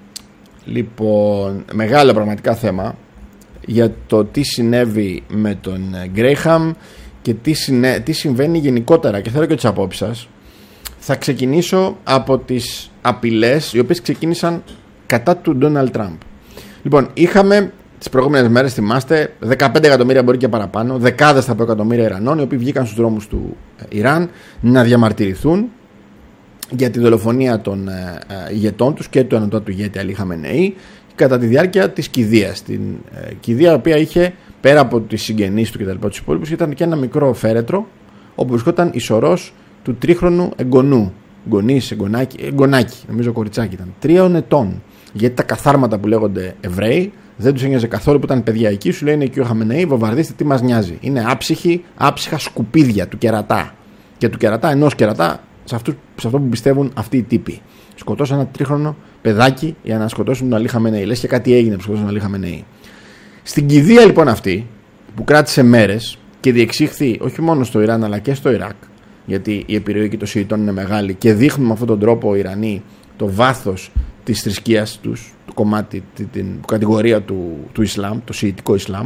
Λοιπόν, μεγάλο πραγματικά θέμα για το τι συνέβη με τον Γκρέιχαμ και τι, συνέ, τι συμβαίνει γενικότερα, και θέλω και τις απόψεις σας. Θα ξεκινήσω από τις απειλές οι οποίες ξεκίνησαν κατά του Ντόναλντ Τραμπ. Λοιπόν, είχαμε τις προηγούμενες μέρες, θυμάστε, δεκαπέντε εκατομμύρια, μπορεί και παραπάνω, δεκάδες θα πω εκατομμύρια Ιρανών, οι οποίοι βγήκαν στους δρόμους του Ιράν να διαμαρτυρηθούν για τη δολοφονία των ε, ε, ηγετών τους και του ανωτάτου ηγέτη Αλή Χαμενεή κατά τη διάρκεια της κηδείας. Την ε, κηδεία, η οποία είχε πέρα από τις συγγενείς του και τα λοιπά τους υπόλοιπους, ήταν και ένα μικρό φέρετρο όπου βρισκόταν η σωρός του τρίχρονου εγγονού. Γονείς, εγγονάκι, εγγονάκι, νομίζω κοριτσάκι ήταν, τριών ετών. Γιατί τα καθάρματα που λέγονται Εβραίοι δεν τους ένοιαζε καθόλου που ήταν παιδιά εκεί. Σου λέει είναι εκεί ο Χαμενεή, βομβαρδίστε, τι μας νοιάζει. Είναι άψυχοι, άψυχα σκουπίδια του κερατά. Και του κερατά, ενός κερατά, σε, αυτούς, σε αυτό που πιστεύουν αυτοί οι τύποι. Σκοτώσαν ένα τρίχρονο παιδάκι για να σκοτώσουν τον Αλή Χαμενεή. Λες και κάτι έγινε που σκοτώσαν τον Αλή Χαμενεή. Στην κηδεία λοιπόν αυτή, που κράτησε μέρες και διεξήχθη όχι μόνο στο Ιράν αλλά και στο Ιράκ, γιατί η επιρροή και των Σιητών είναι μεγάλη και δείχνουν με αυτόν τον τρόπο οι Ιρανοί το βάθος της θρησκείας τους, το κομμάτι, την, την κατηγορία του, του Ισλάμ, το Σιητικό Ισλάμ.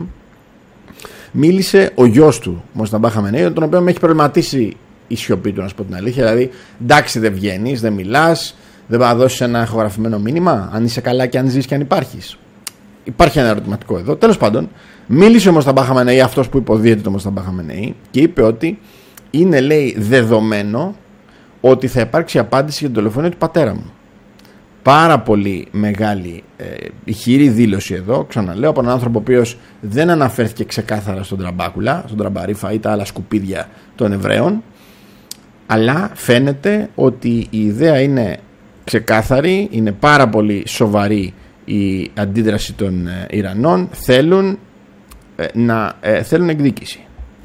Μίλησε ο γιος του, Μοσταμπά Χαμενεή, τον οποίο με έχει προβληματίσει η σιωπή του, να σου πω την αλήθεια. Δηλαδή, εντάξει, δεν βγαίνεις, δεν μιλάς, δεν θα δώσεις ένα ηχογραφημένο μήνυμα, αν είσαι καλά και αν ζεις και αν υπάρχεις. Υπάρχει ένα ερωτηματικό εδώ. Τέλος πάντων, μίλησε ο Μοσταμπά Χαμενεή, αυτός που υποδίεται το Μοσταμπά Χαμενεή, και είπε ότι είναι, λέει, δεδομένο ότι θα υπάρξει απάντηση για την δολοφονία του πατέρα μου. Πάρα πολύ μεγάλη ε, ηχηρή δήλωση εδώ, ξαναλέω, από έναν άνθρωπο ο οποίος δεν αναφέρθηκε ξεκάθαρα στον Τραμπάκουλα, στον Τραμπαρίφα ή τα άλλα σκουπίδια των Εβραίων, αλλά φαίνεται ότι η ιδέα είναι ξεκάθαρη, είναι πάρα πολύ σοβαρή η αντίδραση των ε, Ιρανών, θέλουν, ε, να, ε, θέλουν εκδίκηση.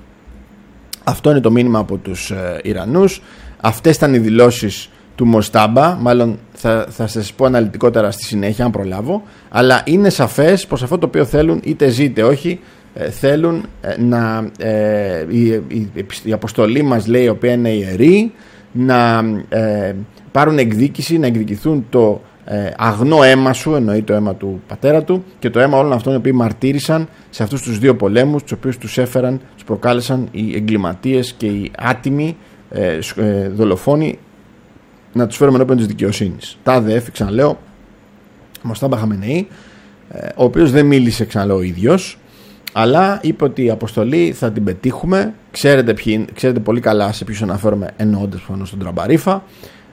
Αυτό είναι το μήνυμα από τους ε, Ιρανούς. Αυτές ήταν οι δηλώσεις του Μοστάμπα, μάλλον θα, θα σας πω αναλυτικότερα στη συνέχεια αν προλάβω, αλλά είναι σαφές πως αυτό το οποίο θέλουν, είτε ζει είτε όχι, ε, θέλουν ε, να ε, η, η, η αποστολή μας, λέει, η οποία είναι ιερή, να ε, πάρουν εκδίκηση, να εκδικηθούν το ε, αγνό αίμα σου, εννοεί το αίμα του πατέρα του και το αίμα όλων αυτών οι οποίοι μαρτύρησαν σε αυτούς τους δύο πολέμους, τους οποίους τους έφεραν, τους προκάλεσαν οι εγκληματίες και οι άτιμοι ε, ε, δολοφόνοι, να τους φέρουμε ενώπιον της δικαιοσύνης. Τάδε έφη, ξαναλέω, Μοστάμπα Χαμενεή, ο οποίος δεν μίλησε, ξαναλέω, ο ίδιος, αλλά είπε ότι η αποστολή θα την πετύχουμε. Ξέρετε, ποιοι, ξέρετε πολύ καλά σε ποιους αναφέρομαι, εννοώντας προφανώς τον Τραμπαρίφα,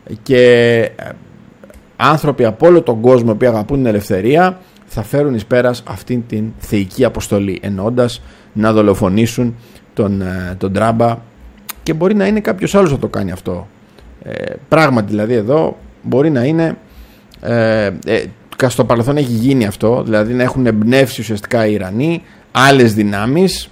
και άνθρωποι από όλο τον κόσμο που αγαπούν την ελευθερία θα φέρουν εις πέρας αυτήν την θεϊκή αποστολή, εννοώντας να δολοφονήσουν τον, τον Τραμπα, και μπορεί να είναι κάποιος άλλος να το κάνει αυτό. Ε, πράγματι δηλαδή εδώ μπορεί να είναι ε, ε, στο παρελθόν έχει γίνει αυτό, δηλαδή να έχουν εμπνεύσει ουσιαστικά οι Ιρανοί άλλες δυνάμεις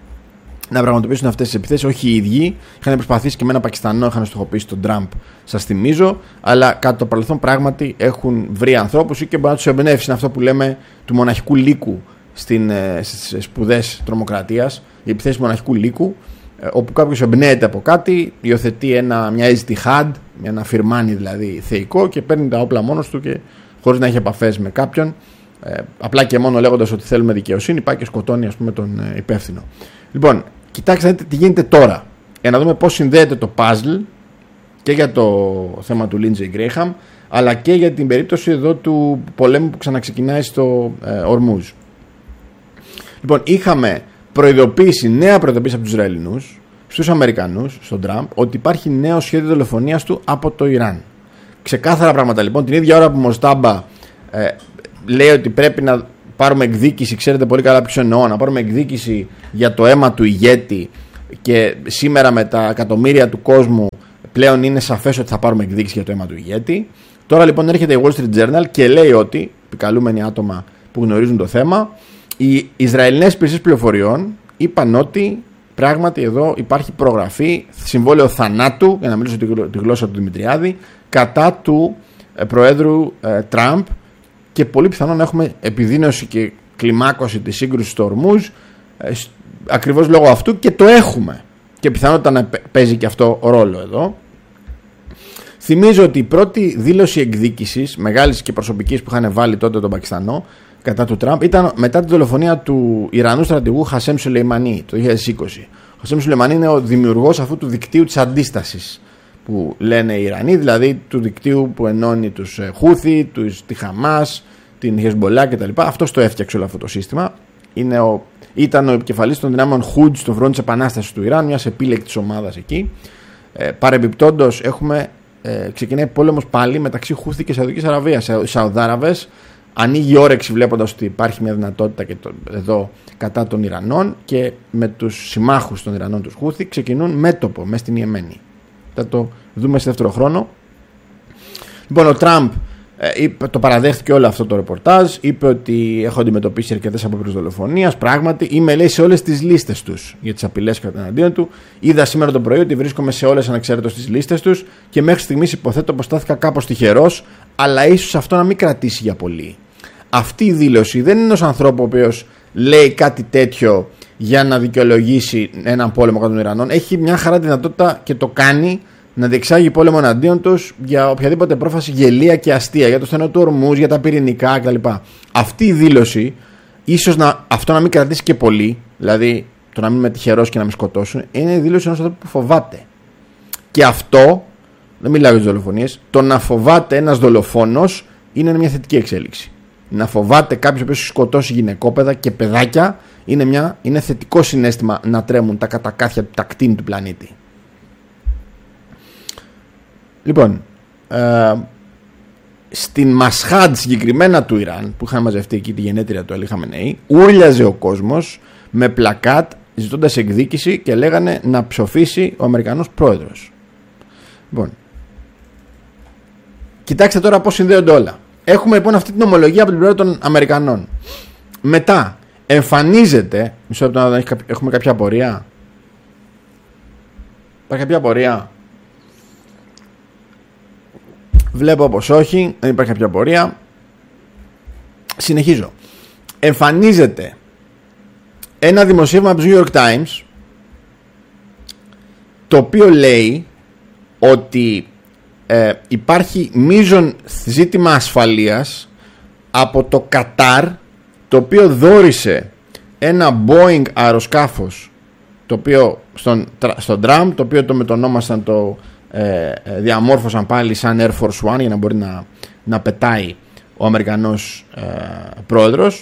να πραγματοποιήσουν αυτές τις επιθέσεις, όχι οι ίδιοι. Είχαν προσπαθήσει και με ένα Πακιστανό, είχαν στοχοποιήσει τον Τραμπ, σας θυμίζω, αλλά κατά το παρελθόν πράγματι έχουν βρει ανθρώπους ή και μπορεί να τους εμπνεύσει. Είναι αυτό που λέμε του μοναχικού λύκου στην, στις σπουδές τρομοκρατίας, οι επιθέσεις μοναχικού λύκου, όπου κάποιος εμπνέεται από κάτι, υιοθετεί ένα, μια ijtihad, ένα φιρμάνι δηλαδή θεϊκό, και παίρνει τα όπλα μόνος του και χωρίς να έχει επαφές με κάποιον, ε, απλά και μόνο λέγοντας ότι θέλουμε δικαιοσύνη, πάει και σκοτώνει, ας πούμε, τον ε, υπεύθυνο. Λοιπόν, κοιτάξτε τι γίνεται τώρα, για να δούμε πώς συνδέεται το puzzle και για το θέμα του Lindsey Graham, αλλά και για την περίπτωση εδώ του πολέμου που ξαναξεκινάει στο ε, Ορμούζ. Λοιπόν, είχαμε προειδοποίηση, νέα προειδοποίηση από τους Ισραηλινούς στους Αμερικανούς, στον Τραμπ, ότι υπάρχει νέο σχέδιο δολοφονίας του από το Ιράν. Ξεκάθαρα πράγματα λοιπόν. Την ίδια ώρα που Μοστάμπα ε, λέει ότι πρέπει να πάρουμε εκδίκηση, ξέρετε πολύ καλά ποιος εννοώ, να πάρουμε εκδίκηση για το αίμα του ηγέτη, και σήμερα με τα εκατομμύρια του κόσμου πλέον είναι σαφές ότι θα πάρουμε εκδίκηση για το αίμα του ηγέτη. Τώρα λοιπόν έρχεται η Wall Street Journal και λέει ότι, επικαλούμενοι άτομα που γνωρίζουν το θέμα, οι Ισραηλινές υπηρεσίες πληροφοριών είπαν ότι πράγματι εδώ υπάρχει προγραφή, συμβόλαιο θανάτου, για να μιλήσω τη γλώσσα του Δημητριάδη, κατά του ε, Προέδρου ε, Τραμπ, και πολύ πιθανόν να έχουμε επιδείνωση και κλιμάκωση της σύγκρουσης στο Ορμούζ, ε, ακριβώς λόγω αυτού, και το έχουμε. και πιθανότατα να παίζει και αυτό ρόλο εδώ. Θυμίζω ότι η πρώτη δήλωση εκδίκησης, μεγάλης και προσωπικής, που είχαν βάλει τότε τον Πακιστανό κατά του Τραμπ, ήταν μετά τη δολοφονία του Ιρανού στρατηγού Χασέμ Σουλεϊμανί το δύο χιλιάδες είκοσι. Ο Χασέμ Σουλεϊμανί είναι ο δημιουργός αυτού του δικτύου της αντίστασης που λένε οι Ιρανοί, δηλαδή του δικτύου που ενώνει τους Χούθι, τους, τη Χαμάς, την Χεσμπολά κτλ. Αυτός το έφτιαξε όλο αυτό το σύστημα. Είναι ο, ήταν ο επικεφαλής των δυνάμεων Χουτζ στον φρόντο της επανάστασης του Ιράν, μιας επίλεκτης ομάδας εκεί. Ε, παρεμπιπτόντως, έχουμε, ε, ξεκινάει πόλεμος πάλι μεταξύ Χούθι και Σαουδικής Αραβίας. Οι Σαουδάραβες ανοίγει όρεξη βλέποντας ότι υπάρχει μια δυνατότητα και το, εδώ κατά των Ιρανών, και με τους συμμάχους των Ιρανών, τους Χούθι, ξεκινούν μέτωπο μέσα στην Ιεμένη. Θα το δούμε σε δεύτερο χρόνο. Λοιπόν, ο Τραμπ ε, το παραδέχτηκε όλο αυτό το ρεπορτάζ. Είπε ότι έχω αντιμετωπίσει αρκετές απόπειρες δολοφονίας. Πράγματι, είμαι, λέει, σε όλες τις λίστες τους για τις απειλές κατά εναντίον του. Είδα σήμερα το πρωί ότι βρίσκομαι σε όλες ανεξάρτητες τις λίστες τους και μέχρι στιγμής υποθέτω πως στάθηκα κάπως τυχερός, αλλά ίσως αυτό να μην κρατήσει για πολύ. Αυτή η δήλωση δεν είναι ενός ανθρώπου ο οποίος λέει κάτι τέτοιο για να δικαιολογήσει έναν πόλεμο κατά των Ιρανών. Έχει μια χαρά δυνατότητα και το κάνει να διεξάγει πόλεμο εναντίον τους για οποιαδήποτε πρόφαση γελία και αστεία, για το στενό του Ορμούζ, για τα πυρηνικά κτλ. Αυτή η δήλωση, ίσως να, αυτό να μην κρατήσει και πολύ, δηλαδή το να μην είμαι τυχερός και να με σκοτώσουν, είναι η δήλωση ενός ανθρώπου που φοβάται. Και αυτό, δεν μιλάω για τις δολοφονίες, το να φοβάται ένας δολοφόνος είναι μια θετική εξέλιξη. Να φοβάται κάποιος που σκοτώσει γυναικόπαιδα και παιδάκια είναι, μια, είναι θετικό συναίσθημα να τρέμουν τα κατακάθια, τα κτίνη του πλανήτη. Λοιπόν, ε, στην Μασχάντ συγκεκριμένα του Ιράν, που είχαν μαζευτεί εκεί τη γενέτρια του Αλή Χαμενεή, ούρλιαζε ο κόσμος με πλακάτ ζητώντας εκδίκηση και λέγανε να ψοφήσει ο Αμερικανός πρόεδρος. Λοιπόν, κοιτάξτε τώρα πώς συνδέονται όλα. Έχουμε λοιπόν αυτή την ομολογία από την πλευρά των Αμερικανών. Μετά εμφανίζεται, μισό λεπτό να έχουμε κάποια απορία. Υπάρχει κάποια απορία? Βλέπω πως όχι, δεν υπάρχει κάποια απορία. Συνεχίζω. Εμφανίζεται ένα δημοσίευμα από το New York Times, το οποίο λέει ότι ε, υπάρχει μείζον ζήτημα ασφαλείας από το Κατάρ, το οποίο δώρισε ένα Boeing αεροσκάφος, το οποίο στον, στον Τραμπ, το οποίο το μετονόμασαν, το ε, διαμόρφωσαν πάλι σαν Air Force One για να μπορεί να, να πετάει ο Αμερικανός ε, πρόεδρος,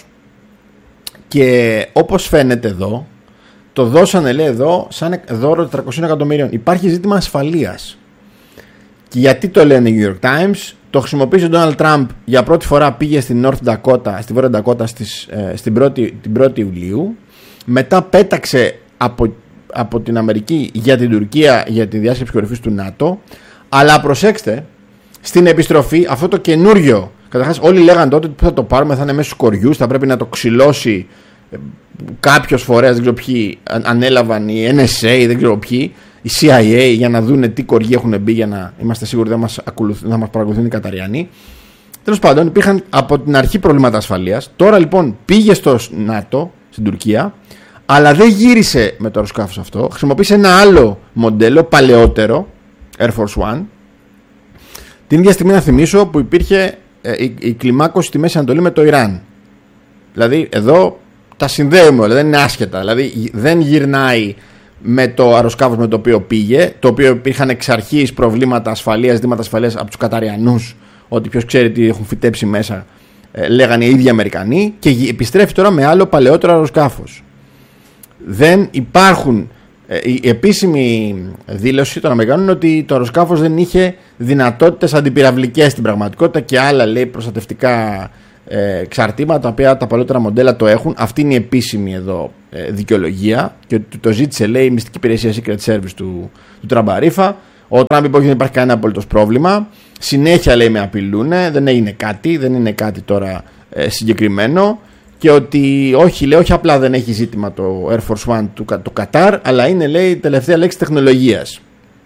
και όπως φαίνεται εδώ το δώσανε, λέει, εδώ σαν δώρο τετρακόσια εκατομμυρίων. Υπάρχει ζήτημα ασφαλείας. Και γιατί το λένε οι New York Times? Το χρησιμοποίησε ο Donald Trump για πρώτη φορά, πήγε στην North Dakota, στη Βόρεια Dakota στις, ε, στην πρώτη, την πρώτη Ιουλίου. Μετά πέταξε από, από την Αμερική για την Τουρκία για τη διάσκεψη κορυφής του ΝΑΤΟ. Αλλά προσέξτε, στην επιστροφή αυτό το καινούριο, καταρχάς όλοι λέγανε τότε ότι θα το πάρουμε, θα είναι μέσα στους κοριούς, θα πρέπει να το ξυλώσει κάποιος φορέας, δεν ξέρω ποιοι ανέλαβαν, η N S A, δεν ξέρω ποιοι, η C I A, για να δούνε τι κοργοί έχουν μπει, για να είμαστε σίγουροι δεν μας, να μας παρακολουθούν οι Καταριανοί. Τέλος πάντων, υπήρχαν από την αρχή προβλήματα ασφαλείας. Τώρα λοιπόν πήγε στο ΝΑΤΟ, στην Τουρκία, αλλά δεν γύρισε με το αεροσκάφος αυτό. Χρησιμοποίησε ένα άλλο μοντέλο, παλαιότερο, Air Force One. Την ίδια στιγμή, να θυμίσω, που υπήρχε ε, η, η κλιμάκωση στη Μέση Ανατολή με το Ιράν. Δηλαδή εδώ τα συνδέουμε όλα, δεν είναι άσχετα. Δηλαδή δεν γυρνάει με το αεροσκάφος με το οποίο πήγε, το οποίο υπήρχαν εξ αρχής προβλήματα ασφαλείας, ζητήματα ασφαλείας από τους Καταριανούς, ότι ποιος ξέρει τι έχουν φυτέψει μέσα, ε, λέγανε οι ίδιοι Αμερικανοί, και επιστρέφει τώρα με άλλο παλαιότερο αεροσκάφος. Δεν υπάρχουν, ε, η επίσημη δήλωση των Αμερικανών είναι ότι το αεροσκάφος δεν είχε δυνατότητες αντιπυραυλικές στην πραγματικότητα και άλλα, λέει, προστατευτικά ε, εξαρτήματα, τα οποία τα παλαιότερα μοντέλα το έχουν. Αυτή είναι η επίσημη εδώ ε, δικαιολογία, και το, το ζήτησε, λέει, η μυστική υπηρεσία Secret Service του, του Τραμπαρίφα. Ο Τραμπ είπε ότι δεν υπάρχει κανένα απολύτως πρόβλημα. Συνέχεια, λέει, με απειλούν, δεν έγινε κάτι, δεν είναι κάτι τώρα ε, συγκεκριμένο. Και ότι όχι, λέει, όχι απλά δεν έχει ζήτημα το Air Force One του το Κατάρ, αλλά είναι, λέει, η τελευταία λέξη τεχνολογίας.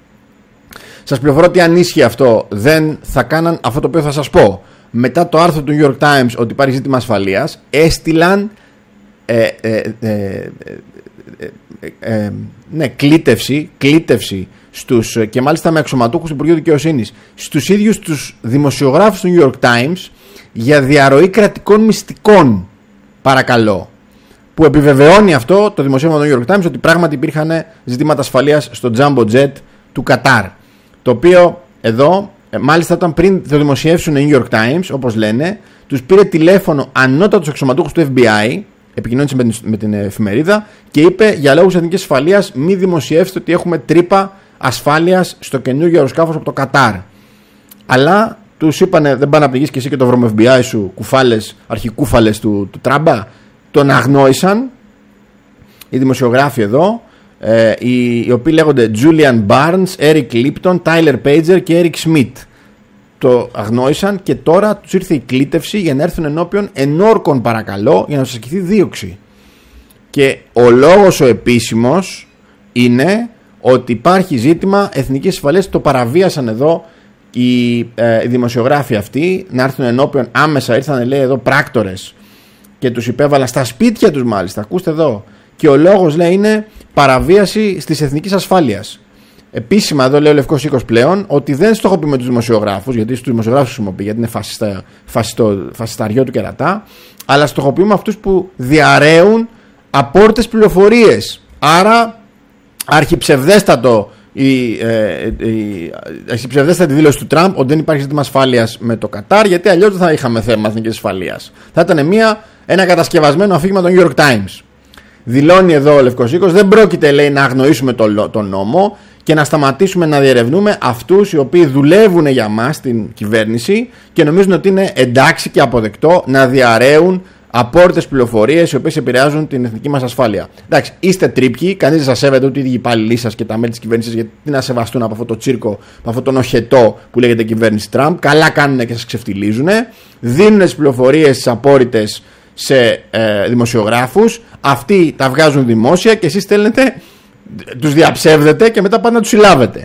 Σας πληροφορώ ότι αν ίσχυε αυτό, δεν θα κάναν αυτό το οποίο θα σας πω. Μετά το άρθρο του New York Times ότι υπάρχει ζήτημα ασφαλείας, έστειλαν ε, ε, ε, ε, ε, ναι, κλήτευση, κλήτευση στους, και μάλιστα με αξιωματούχους του Υπουργείου Δικαιοσύνης, στους ίδιους τους δημοσιογράφους του New York Times για διαρροή κρατικών μυστικών, παρακαλώ. Που επιβεβαιώνει αυτό το δημοσίευμα του New York Times ότι πράγματι υπήρχαν ζητήματα ασφαλείας στο Jumbo Jet του Κατάρ. Το οποίο εδώ, μάλιστα όταν πριν το δημοσιεύσουν οι New York Times, όπως λένε, τους πήρε τηλέφωνο ανώτατος αξιωματούχος του Εφ Μπι Άι, επικοινώνησε με την, με την εφημερίδα και είπε για λόγους εθνικής ασφαλείας μη δημοσιεύσετε ότι έχουμε τρύπα ασφάλειας στο καινούργιο αεροσκάφος από το Κατάρ. Αλλά τους είπανε δεν πάνε να πνιγείς και εσύ και το βρωμό Εφ Μπι Άι σου, κουφάλες, αρχικούφαλες του, του Τράμπα. Τον αγνόησαν οι δημοσιογράφοι εδώ, ε, οι, οι οποίοι λέγονται Julian Barnes, Eric Lipton, Tyler Pager και Eric Schmidt. Το αγνόησαν και τώρα τους ήρθε η κλήτευση για να έρθουν ενώπιον ενόρκων, παρακαλώ, για να τους ασκηθεί δίωξη. Και ο λόγος ο επίσημος είναι ότι υπάρχει ζήτημα εθνικής ασφαλείας. Το παραβίασαν εδώ οι, ε, οι δημοσιογράφοι αυτοί, να έρθουν ενώπιον άμεσα. Ήρθαν, λέει, εδώ πράκτορες και τους υπέβαλαν στα σπίτια τους, μάλιστα. Ακούστε εδώ. Και ο λόγος, λέει, είναι παραβίαση της εθνικής ασφάλειας. Επίσημα, εδώ λέει ο Λευκός Οίκος πλέον ότι δεν στοχοποιούμε τους δημοσιογράφους, γιατί στους δημοσιογράφους χρησιμοποιεί, γιατί είναι φασιστα, φασιστο, φασισταριό του κερατά, αλλά στοχοποιούμε αυτούς που διαρρέουν απόρριτες πληροφορίες. Άρα, αρχιψευδέστατο η, ε, η αρχιψευδέστατη δήλωση του Τραμπ ότι δεν υπάρχει ζήτημα ασφάλειας με το Κατάρ, γιατί αλλιώς δεν θα είχαμε θέμα εθνικής ασφαλείας. Θα ήταν μια, ένα κατασκευασμένο αφήγημα των New York Times. Δηλώνει εδώ ο Λευκός Οίκος, δεν πρόκειται, λέει, να αγνοήσουμε τον το νόμο και να σταματήσουμε να διερευνούμε αυτούς οι οποίοι δουλεύουν για μας στην κυβέρνηση και νομίζουν ότι είναι εντάξει και αποδεκτό να διαρρέουν απόρριτες πληροφορίες οι οποίες επηρεάζουν την εθνική μας ασφάλεια. Εντάξει, είστε τρίπκοι, κανείς δεν σας σέβεται ούτε οι ίδιοι υπάλληλοι σας και τα μέλη της κυβέρνησης, γιατί να σεβαστούν από αυτό το τσίρκο, από αυτό τον οχετό που λέγεται κυβέρνηση Τραμπ. Καλά κάνουν και σας ξεφτιλίζουν. Δίνουν τις πληροφορίες τις απόρριτες σε ε, δημοσιογράφους. Αυτοί τα βγάζουν δημόσια και εσείς στέλνετε, τους διαψεύδετε και μετά πάτε να τους συλλάβετε.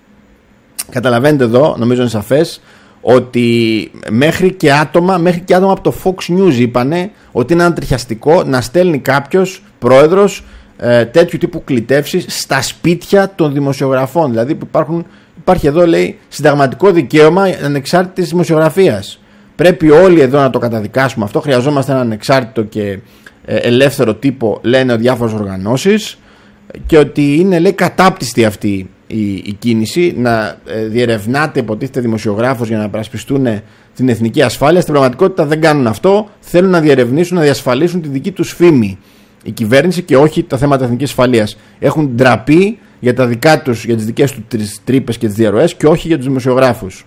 Καταλαβαίνετε εδώ, νομίζω είναι σαφές, ότι μέχρι και άτομα, μέχρι και άτομα από το Fox News είπανε ότι είναι ανατριχιαστικό να στέλνει κάποιος πρόεδρος ε, τέτοιου τύπου κλητεύσεις στα σπίτια των δημοσιογραφών. Δηλαδή που υπάρχουν, υπάρχει εδώ, λέει, συνταγματικό δικαίωμα ανεξάρτητης δημοσιογραφίας. Πρέπει όλοι εδώ να το καταδικάσουμε αυτό. Χρειαζόμαστε έναν ανεξάρτητο και ε, ελεύθερο τύπο, λένε διάφορες οργανώσεις, και ότι είναι, λέει, κατάπτυστη αυτή η, η κίνηση να ε, διερευνάται, υποτίθεται, δημοσιογράφος για να υπερασπιστούν την εθνική ασφάλεια. Στην πραγματικότητα δεν κάνουν αυτό. Θέλουν να διερευνήσουν, να διασφαλίσουν τη δική τους φήμη η κυβέρνηση και όχι τα θέματα εθνικής ασφαλείας. Έχουν ντραπεί για, τα δικά τους, για τις δικές τους τρύπες και τις διαρροές και όχι για τους δημοσιογράφους.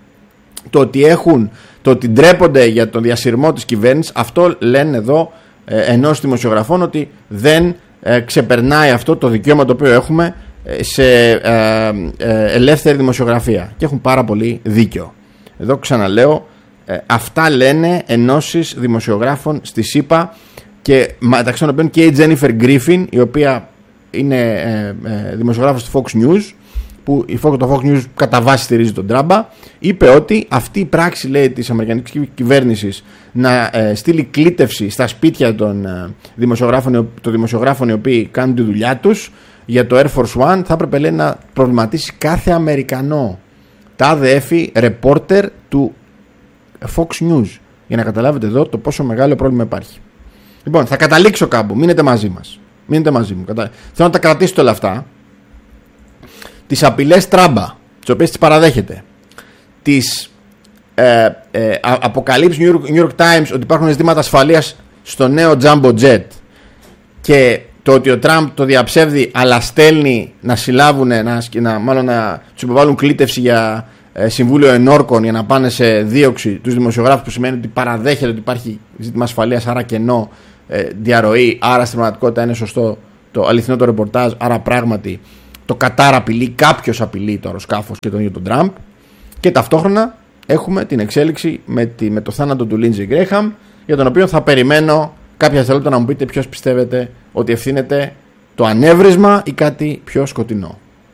Το ότι, έχουν, το ότι ντρέπονται για τον διασυρμό της κυβέρνησης, αυτό λένε εδώ ε, ενός δημοσιογραφών, ότι δεν ε, ξεπερνάει αυτό το δικαίωμα το οποίο έχουμε σε ε, ε, ελεύθερη δημοσιογραφία. Και έχουν πάρα πολύ δίκιο. Εδώ ξαναλέω, ε, αυτά λένε ενώσεις δημοσιογράφων στη ΣΥΠΑ, και μεταξύ των οποίων και η Τζένιφερ Γκρίφιν, η οποία είναι ε, ε, δημοσιογράφος του Fox News, που η Fox, το Fox News κατά βάση στηρίζει τον Τράμπα, είπε ότι αυτή η πράξη, λέει, της αμερικανικής κυβέρνησης να ε, στείλει κλήτευση στα σπίτια των, ε, δημοσιογράφων, των δημοσιογράφων οι οποίοι κάνουν τη δουλειά τους για το Air Force One, θα έπρεπε, λέει, να προβληματίσει κάθε Αμερικανό. Τάδε έφη ρεπόρτερ του Fox News, για να καταλάβετε εδώ το πόσο μεγάλο πρόβλημα υπάρχει. Λοιπόν, θα καταλήξω κάπου, μείνετε μαζί μας. Μείνετε μαζί μου. Κατα... Θέλω να τα κρατήσετε όλα αυτά. Τις απειλές Τράμπα, τις οποίες τις παραδέχεται. Τις ε, ε, αποκαλύψεις New York, New York Times ότι υπάρχουν ζητήματα ασφαλείας στο νέο Jumbo Jet, και το ότι ο Τραμπ το διαψεύδει αλλά στέλνει να συλλάβουν, να, να, μάλλον να τους υποβάλουν κλήτευση για ε, συμβούλιο ενόρκων για να πάνε σε δίωξη τους δημοσιογράφους, που σημαίνει ότι παραδέχεται ότι υπάρχει ζήτημα ασφαλείας, άρα κενό ε, διαρροή, άρα στην πραγματικότητα είναι σωστό το αληθινό το ρεπορτάζ, άρα πράγματι το Κατάρ απειλεί, κάποιος απειλεί το αεροσκάφος και τον ίδιο τον Τραμπ. Και ταυτόχρονα έχουμε την εξέλιξη με, τη, με το θάνατο του Λίντζεϊ Γκρέχαμ, για τον οποίο θα περιμένω κάποια δευτερόλεπτα να μου πείτε ποιος πιστεύετε ότι ευθύνεται, το ανέβρισμα ή κάτι πιο σκοτεινό.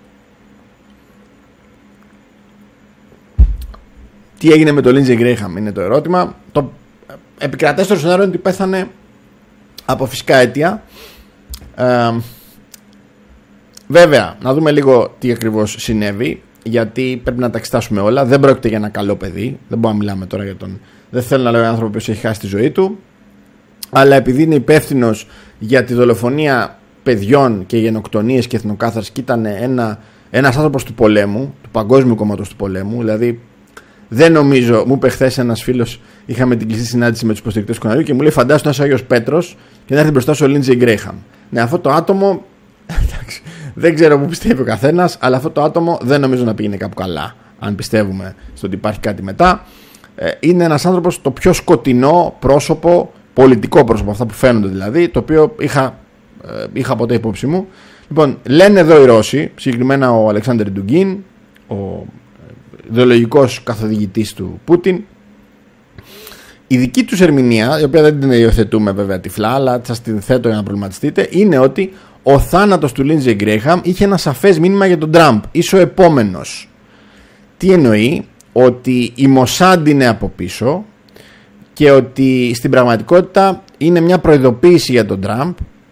Τι έγινε με το Λίντζεϊ Γκρέχαμ είναι το ερώτημα. Το επικρατέστερο σενάριο είναι ότι πέθανε από φυσικά αίτια. Ε, βέβαια, να δούμε λίγο τι ακριβώς συνέβη, γιατί πρέπει να τα εξετάσουμε όλα. Δεν πρόκειται για ένα καλό παιδί. Δεν μπορούμε να μιλάμε τώρα για τον. Δεν θέλω να λέω έναν άνθρωπο που έχει χάσει τη ζωή του. Αλλά επειδή είναι υπεύθυνος για τη δολοφονία παιδιών και γενοκτονίες και εθνοκάθαρση και ήταν ένα, ένας άνθρωπος του πολέμου, του παγκόσμιου κόμματος του πολέμου, δηλαδή δεν νομίζω. Μου είπε χθες ένας φίλος, είχαμε την κλειστή συνάντηση με τους υποστηρικτές του Κοναριού και μου λέει: φαντάσου να είσαι ο Άγιος Πέτρος και να έρθει μπροστά σου ο Λίντζεϊ Γκρέιχαμ. Ναι, αυτό το άτομο. Εντάξει, δεν ξέρω πού πιστεύει ο καθένας, αλλά αυτό το άτομο δεν νομίζω να πήγαινε κάπου καλά. Αν πιστεύουμε στο ότι υπάρχει κάτι μετά, είναι ένας άνθρωπος το πιο σκοτεινό πρόσωπο, πολιτικό πρόσωπο, αυτά που φαίνονται δηλαδή, το οποίο είχα, είχα ποτέ υπόψη μου. Λοιπόν, λένε εδώ οι Ρώσοι, συγκεκριμένα ο Αλεξάνδρ Ντουγκίν, ο ιδεολογικός καθοδηγητής του Πούτιν, η δική τους ερμηνεία, η οποία δεν την υιοθετούμε βέβαια τυφλά, αλλά σας την θέτω για να προβληματιστείτε, είναι ότι ο θάνατος του Λίντζεϊ Γκρέιχαμ είχε ένα σαφές μήνυμα για τον Τραμπ. Είσαι ο επόμενος. Τι εννοεί? Ότι η Μοσάντ είναι από πίσω και ότι στην πραγματικότητα είναι μια προειδοποίηση για τον Τραμπ.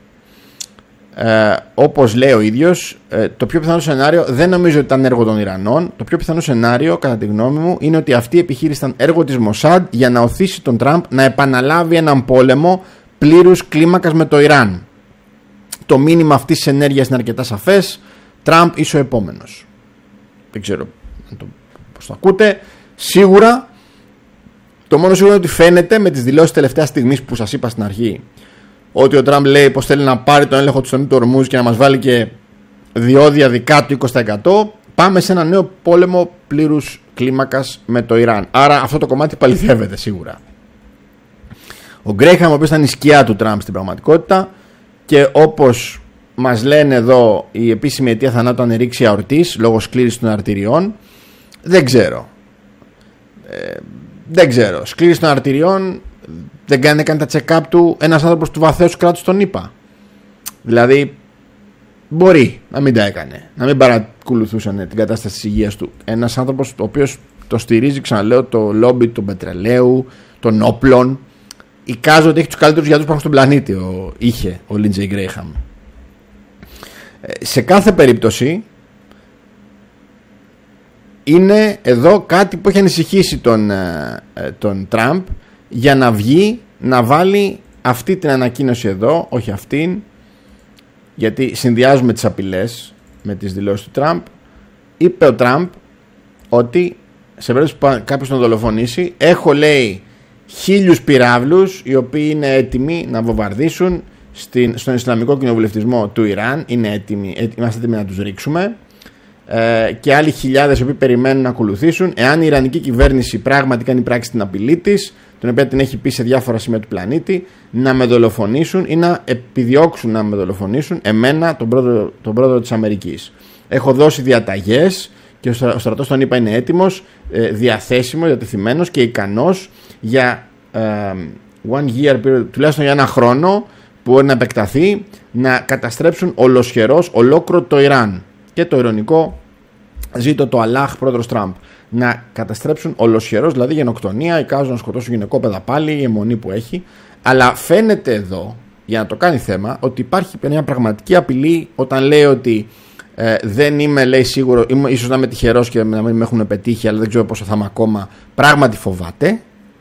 Ε, όπως λέει ο ίδιος, ε, το πιο πιθανό σενάριο δεν νομίζω ότι ήταν έργο των Ιρανών. Το πιο πιθανό σενάριο, κατά τη γνώμη μου, είναι ότι αυτή η επιχείρηση ήταν έργο της Μοσάντ για να οθήσει τον Τραμπ να επαναλάβει έναν πόλεμο πλήρους κλίμακας με το Ιράν. Το μήνυμα αυτής της ενέργειας είναι αρκετά σαφές. Τραμπ είσαι ο επόμενος. Δεν ξέρω πώς το ακούτε. Σίγουρα, το μόνο σίγουρο είναι ότι φαίνεται με τις δηλώσεις τελευταίας στιγμής που σας είπα στην αρχή, ότι ο Τραμπ λέει πως θέλει να πάρει τον έλεγχο του στενού του Ορμούζ και να μας βάλει και διόδια δικά του είκοσι τοις εκατό. Πάμε σε ένα νέο πόλεμο πλήρους κλίμακας με το Ιράν. Άρα αυτό το κομμάτι παληθεύεται σίγουρα. Ο Γκρέιχαμ, ο οποίος ήταν η σκιά του Τραμπ στην πραγματικότητα, και όπως μας λένε εδώ, η επίσημη αιτία θανάτου ήταν ρήξη αορτής λόγω σκλήρησης των αρτηριών. Δεν ξέρω. Ε, δεν ξέρω. Σκλήρηση των αρτηριών, δεν κάνει, έκανε τα check-up του ένας άνθρωπος του βαθέως κράτους τον ΗΠΑ. Δηλαδή, μπορεί να μην τα έκανε, να μην παρακολουθούσαν την κατάσταση της υγείας του. Ένας άνθρωπος ο οποίος το στηρίζει, ξαναλέω, το λόμπι του πετρελαίου, των όπλων. Εικάζω ότι έχει τους καλύτερους γιατρούς που υπάρχουν στον πλανήτη, ο, είχε ο Λίντζεϊ Γκρέιχαμ. Ε, σε κάθε περίπτωση, είναι εδώ κάτι που έχει ανησυχήσει τον, τον Τραμπ, για να βγει να βάλει αυτή την ανακοίνωση εδώ, όχι αυτήν, γιατί συνδυάζουμε τις απειλές με τις δηλώσεις του Τραμπ. Είπε ο Τραμπ ότι σε περίπτωση που κάποιος τον δολοφονήσει, έχω, λέει, χίλιους πυράβλους οι οποίοι είναι έτοιμοι να βομβαρδίσουν στην, στον Ισλαμικό κοινοβουλευτισμό του Ιράν. Είναι έτοιμοι, έτοιμοι, είμαστε έτοιμοι να τους ρίξουμε. Ε, και άλλοι χιλιάδες οι οποίοι περιμένουν να ακολουθήσουν, εάν η Ιρανική κυβέρνηση πράγματι κάνει πράξη την απειλή της, την οποία την έχει πει σε διάφορα σημεία του πλανήτη, να με δολοφονήσουν ή να επιδιώξουν να με δολοφονήσουν εμένα, τον πρόεδρο, τον πρόεδρο της Αμερικής. Έχω δώσει διαταγές και ο στρατός των ΗΠΑ είναι έτοιμος, ε, διαθέσιμος, διατεθειμένος και ικανός για ε, one year period, τουλάχιστον για ένα χρόνο που μπορεί να επεκταθεί, να καταστρέψουν ολοσχερός ολόκληρο το Ιράν. Και το ειρωνικό, ζήτω το Αλλάχ, πρόεδρος Τραμπ, να καταστρέψουν ολοσχερός, δηλαδή γενοκτονία, εικάζουν να σκοτώσουν γυναικόπαιδα πάλι, η αιμονή που έχει. Αλλά φαίνεται εδώ, για να το κάνει θέμα, ότι υπάρχει μια πραγματική απειλή όταν λέει ότι ε, δεν είμαι, λέει, σίγουρο, είμαι, ίσως να είμαι τυχερός και να μην με έχουν πετύχει, αλλά δεν ξέρω πόσο θα είμαι ακόμα. Πράγματι φοβάται.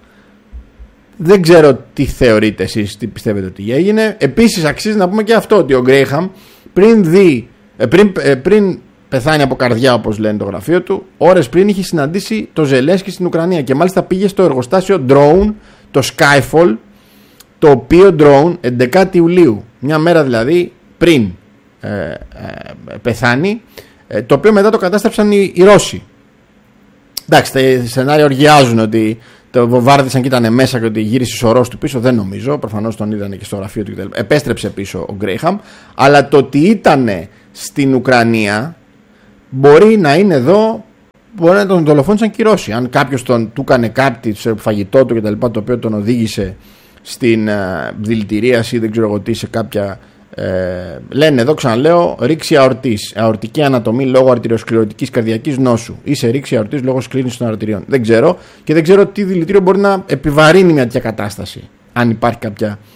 Δεν ξέρω τι θεωρείτε εσείς, τι πιστεύετε ότι έγινε. Επίσης, αξίζει να πούμε και αυτό, ότι ο Γκρέιχαμ πριν δει. Ε, πριν, ε, πριν πεθάνει από καρδιά, όπως λένε το γραφείο του, ώρες πριν είχε συναντήσει το Ζελένσκι στην Ουκρανία και μάλιστα πήγε στο εργοστάσιο drone, το Skyfall, το οποίο drone έντεκα Ιουλίου, μια μέρα δηλαδή πριν ε, ε, πεθάνει, ε, το οποίο μετά το κατάστρεψαν οι, οι Ρώσοι. Εντάξει, τα σενάρια οργιάζουν ότι το βομβάρδισαν και ήταν μέσα και ότι γύρισε σωρός του πίσω, δεν νομίζω. Προφανώς τον είδανε και στο γραφείο του κτλ. Επέστρεψε πίσω ο Γκρέιχαμ, αλλά το ότι ήταν στην Ουκρανία μπορεί να είναι εδώ, μπορεί να τον δολοφόνησαν και οι Ρώσοι. Αν κάποιος τον του έκανε κάτι σε φαγητό του κτλ., το οποίο τον οδήγησε στην uh, δηλητηρίαση ή δεν ξέρω εγώ τι, σε κάποια. Ε, λένε εδώ, ξαναλέω, ρήξη αορτής, αορτική ανατομή λόγω αρτηριοσκληρωτικής καρδιακής νόσου ή σε ρήξη αορτής λόγω σκλήνησης των αρτηριών. Δεν ξέρω και δεν ξέρω τι δηλητήριο μπορεί να επιβαρύνει μια τέτοια κατάσταση, αν υπάρχει κάποια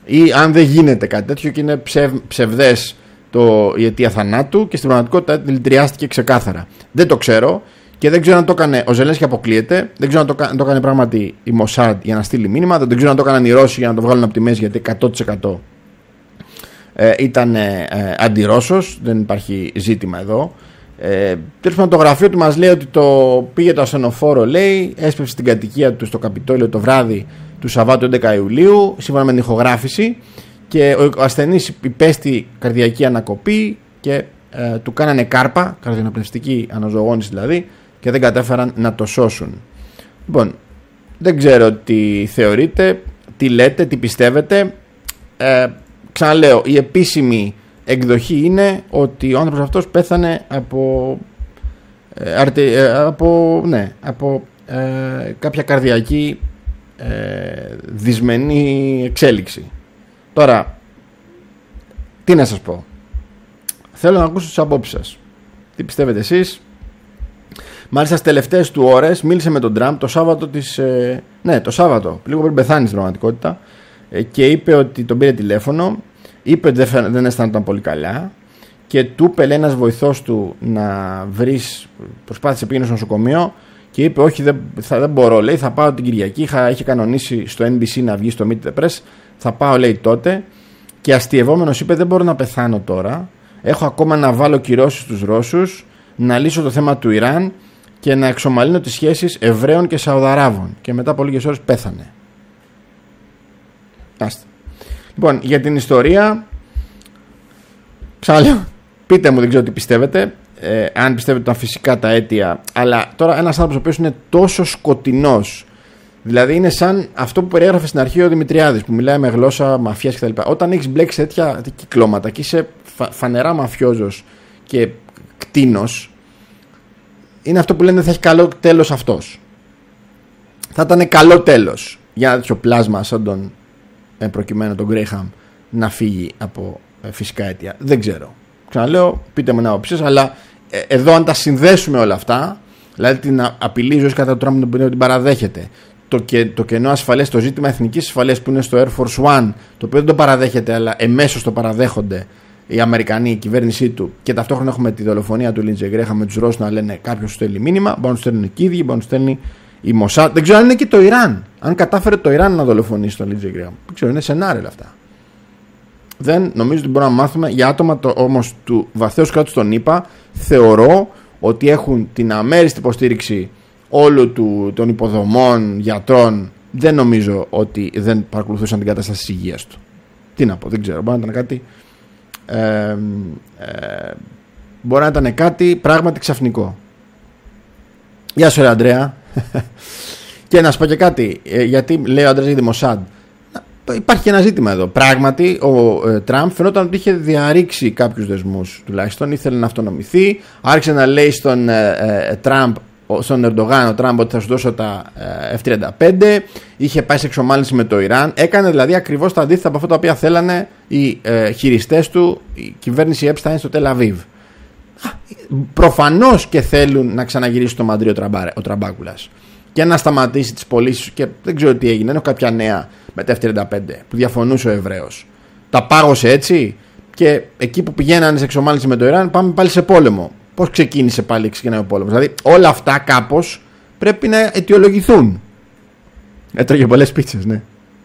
ή αν δεν γίνεται κάτι τέτοιο και είναι ψευ, ψευδές το, η αιτία θανάτου και στην πραγματικότητα δηλητηριάστηκε ξεκάθαρα. Δεν το ξέρω και δεν ξέρω αν το έκανε ο Ζελένσκι, αποκλείεται. Δεν ξέρω αν το, αν το έκανε πράγματι η Μοσάντ για να στείλει μήνυμα. Δεν ξέρω αν το έκαναν οι Ρώσοι για να το βγάλουν από τη μέση, γιατί εκατό τοις εκατό ε, ήταν ε, ε, αντι-Ρώσος. Δεν υπάρχει ζήτημα εδώ. Ε, Τέλος πάντων, το γραφείο του μας λέει ότι το πήγε το ασθενοφόρο, λέει, έσπευσε την κατοικία του στο Καπιτόλιο το βράδυ του Σαββάτου έντεκα Ιουλίου, σύμφωνα με την ηχογράφηση, και ο ασθενής υπέστη καρδιακή ανακοπή και ε, του κάνανε κάρπα, καρδιοναπνευστική αναζωογόνηση δηλαδή, και δεν κατέφεραν να το σώσουν. Λοιπόν, δεν ξέρω τι θεωρείτε, τι λέτε, τι πιστεύετε. Ε, ξαναλέω, η επίσημη εκδοχή είναι ότι ο άνθρωπος αυτός πέθανε από, ε, αρτε, ε, από, ναι, από ε, κάποια καρδιακή ε, δυσμενή εξέλιξη. Τώρα, τι να σας πω. Θέλω να ακούσω τις απόψεις σας. Τι πιστεύετε εσείς. Μάλιστα στις τελευταίες του ώρες μίλησε με τον Τραμπ το Σάββατο της, ε, ναι, το Σάββατο, λίγο πριν πεθάνει στην πραγματικότητα, ε, και είπε ότι τον πήρε τηλέφωνο, είπε ότι δεν, δεν αισθάνονταν πολύ καλά και του είπε, λέει, ένας βοηθός του να βρεις, προσπάθησε, πήγαινε στο νοσοκομείο και είπε όχι, δεν, θα, δεν μπορώ, λέει, θα πάω την Κυριακή, είχα, είχε κανονίσει στο Εν Μπι Σι να βγει στο Meet the Press, θα πάω, λέει, τότε, και αστειευόμενος είπε, δεν μπορώ να πεθάνω τώρα, έχω ακόμα να βάλω κυρώσεις στους Ρώσους, να λύσω το θέμα του Ιράν και να εξομαλύνω τις σχέσεις Εβραίων και Σαουδαράβων, και μετά από λίγες ώρες πέθανε. Άστε. Λοιπόν, για την ιστορία, ξαναλέω, πείτε μου, δεν ξέρω τι πιστεύετε, ε, αν πιστεύετε τα φυσικά τα αίτια, αλλά τώρα ένας άνθρωπος ο οποίος είναι τόσο σκοτεινός, δηλαδή είναι σαν αυτό που περιέγραφε στην αρχή ο Δημητριάδης, που μιλάει με γλώσσα μαφιάς κτλ. Όταν έχεις μπλέξει τέτοια κυκλώματα και είσαι φα, φανερά μαφιόζος και κτίνος, είναι αυτό που λένε θα έχει καλό τέλος αυτός. Θα ήταν καλό τέλος για ένα τέτοιο πλάσμα σαν τον ε, προκειμένου τον Γκρέιχαμ να φύγει από ε, φυσικά αίτια. Δεν ξέρω. Ξαναλέω, πείτε μου ένα άποψη σας, αλλά ε, εδώ αν τα συνδέσουμε όλα αυτά, δηλαδή την απειλή ζωή κατά του Τραμπ που την παραδέχεται, το, και, το κενό ασφαλές, το ζήτημα εθνικής ασφαλείας που είναι στο Air Force One, το οποίο δεν το παραδέχεται, αλλά εμέσως το παραδέχονται οι Αμερικανοί, η κυβέρνησή του, και ταυτόχρονα έχουμε τη δολοφονία του Λίντζε Γκρέχαμ με τους Ρώσους να λένε κάποιος σου στέλνει μήνυμα, μπορεί να του στέλνουν και οι ίδιοι, μπορεί να του στέλνει η Μοσάντ. Δεν ξέρω αν είναι και το Ιράν. Αν κατάφερε το Ιράν να δολοφονήσει τον Λίντζε Γκρέχαμ. Δεν ξέρω, είναι σενάρια όλα αυτά. Δεν νομίζω ότι μπορούμε να μάθουμε για άτομα όμως του βαθέως κράτους των ΗΠΑ. Θεωρώ ότι έχουν την αμέριστη υποστήριξη όλων του, των υποδομών, γιατρών. Δεν νομίζω ότι δεν παρακολουθούσαν την κατάσταση της υγείας του. Τι να πω, δεν ξέρω. Μπορεί να ήταν κάτι. Ε, ε, μπορεί να ήταν κάτι πράγματι ξαφνικό. Γεια σου, ρε Αντρέα. Και να σου πω και κάτι, ε, γιατί λέει ο Αντρέας για τη Μοσάντ. Υπάρχει και ένα ζήτημα εδώ. Πράγματι, ο ε, Τραμπ φαινόταν ότι είχε διαρρήξει κάποιους δεσμούς, τουλάχιστον ήθελε να αυτονομηθεί. Άρχισε να λέει στον ε, ε, Τραμπ, στον Ερντογάν, ο Τραμπ, ότι θα σου δώσω τα ε, εφ τριάντα πέντε. Είχε πάει σε εξομάλυνση με το Ιράν. Έκανε δηλαδή ακριβώς τα αντίθετα από αυτά τα οποία θέλανε οι ε, χειριστές του, η κυβέρνηση Έπσταϊν στο Τελ Αβίβ. Προφανώς και θέλουν να ξαναγυρίσει το Μαντρί ο Τραμπάκουλας και να σταματήσει τις πωλήσεις, και δεν ξέρω τι έγινε. Έχω κάποια νέα με τα εφ τριάντα πέντε που διαφωνούσε ο Εβραίος. Τα πάγωσε έτσι, και εκεί που πηγαίνανε σε εξομάλυνση με το Ιράν, πάμε πάλι σε πόλεμο. Πώς ξεκίνησε πάλι, ξεκινάει ο πόλεμος? Δηλαδή όλα αυτά κάπως πρέπει να αιτιολογηθούν. Έτρωγε πολλές πίτσες, ναι.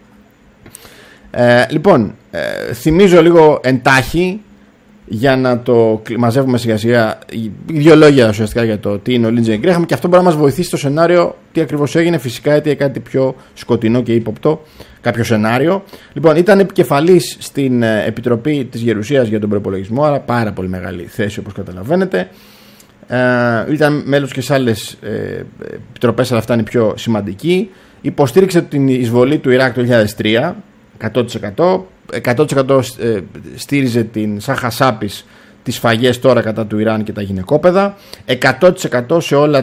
Ε, λοιπόν, ε, θυμίζω λίγο εντάχει, για να το μαζεύουμε σιγά σιγά, δύο λόγια ουσιαστικά για το τι είναι ο Λίντζε Γκρέχαμ, και αυτό μπορεί να μας βοηθήσει στο σενάριο τι ακριβώς έγινε. Φυσικά γιατί κάτι πιο σκοτεινό και ύποπτο, κάποιο σενάριο. Λοιπόν, ήταν επικεφαλής στην Επιτροπή της Γερουσίας για τον Προϋπολογισμό, άρα πάρα πολύ μεγάλη θέση όπως καταλαβαίνετε. Ε, ήταν μέλος και σε άλλες ε, επιτροπές, αλλά αυτά είναι πιο σημαντική. Υποστήριξε την εισβολή του Ιράκ το δύο χιλιάδες τρία, εκατό τοις εκατό. εκατό τοις εκατό στήριζε την σαν χασάπης τις σφαγές τώρα κατά του Ιράν και τα γυναικόπαιδα, εκατό τοις εκατό σε όλα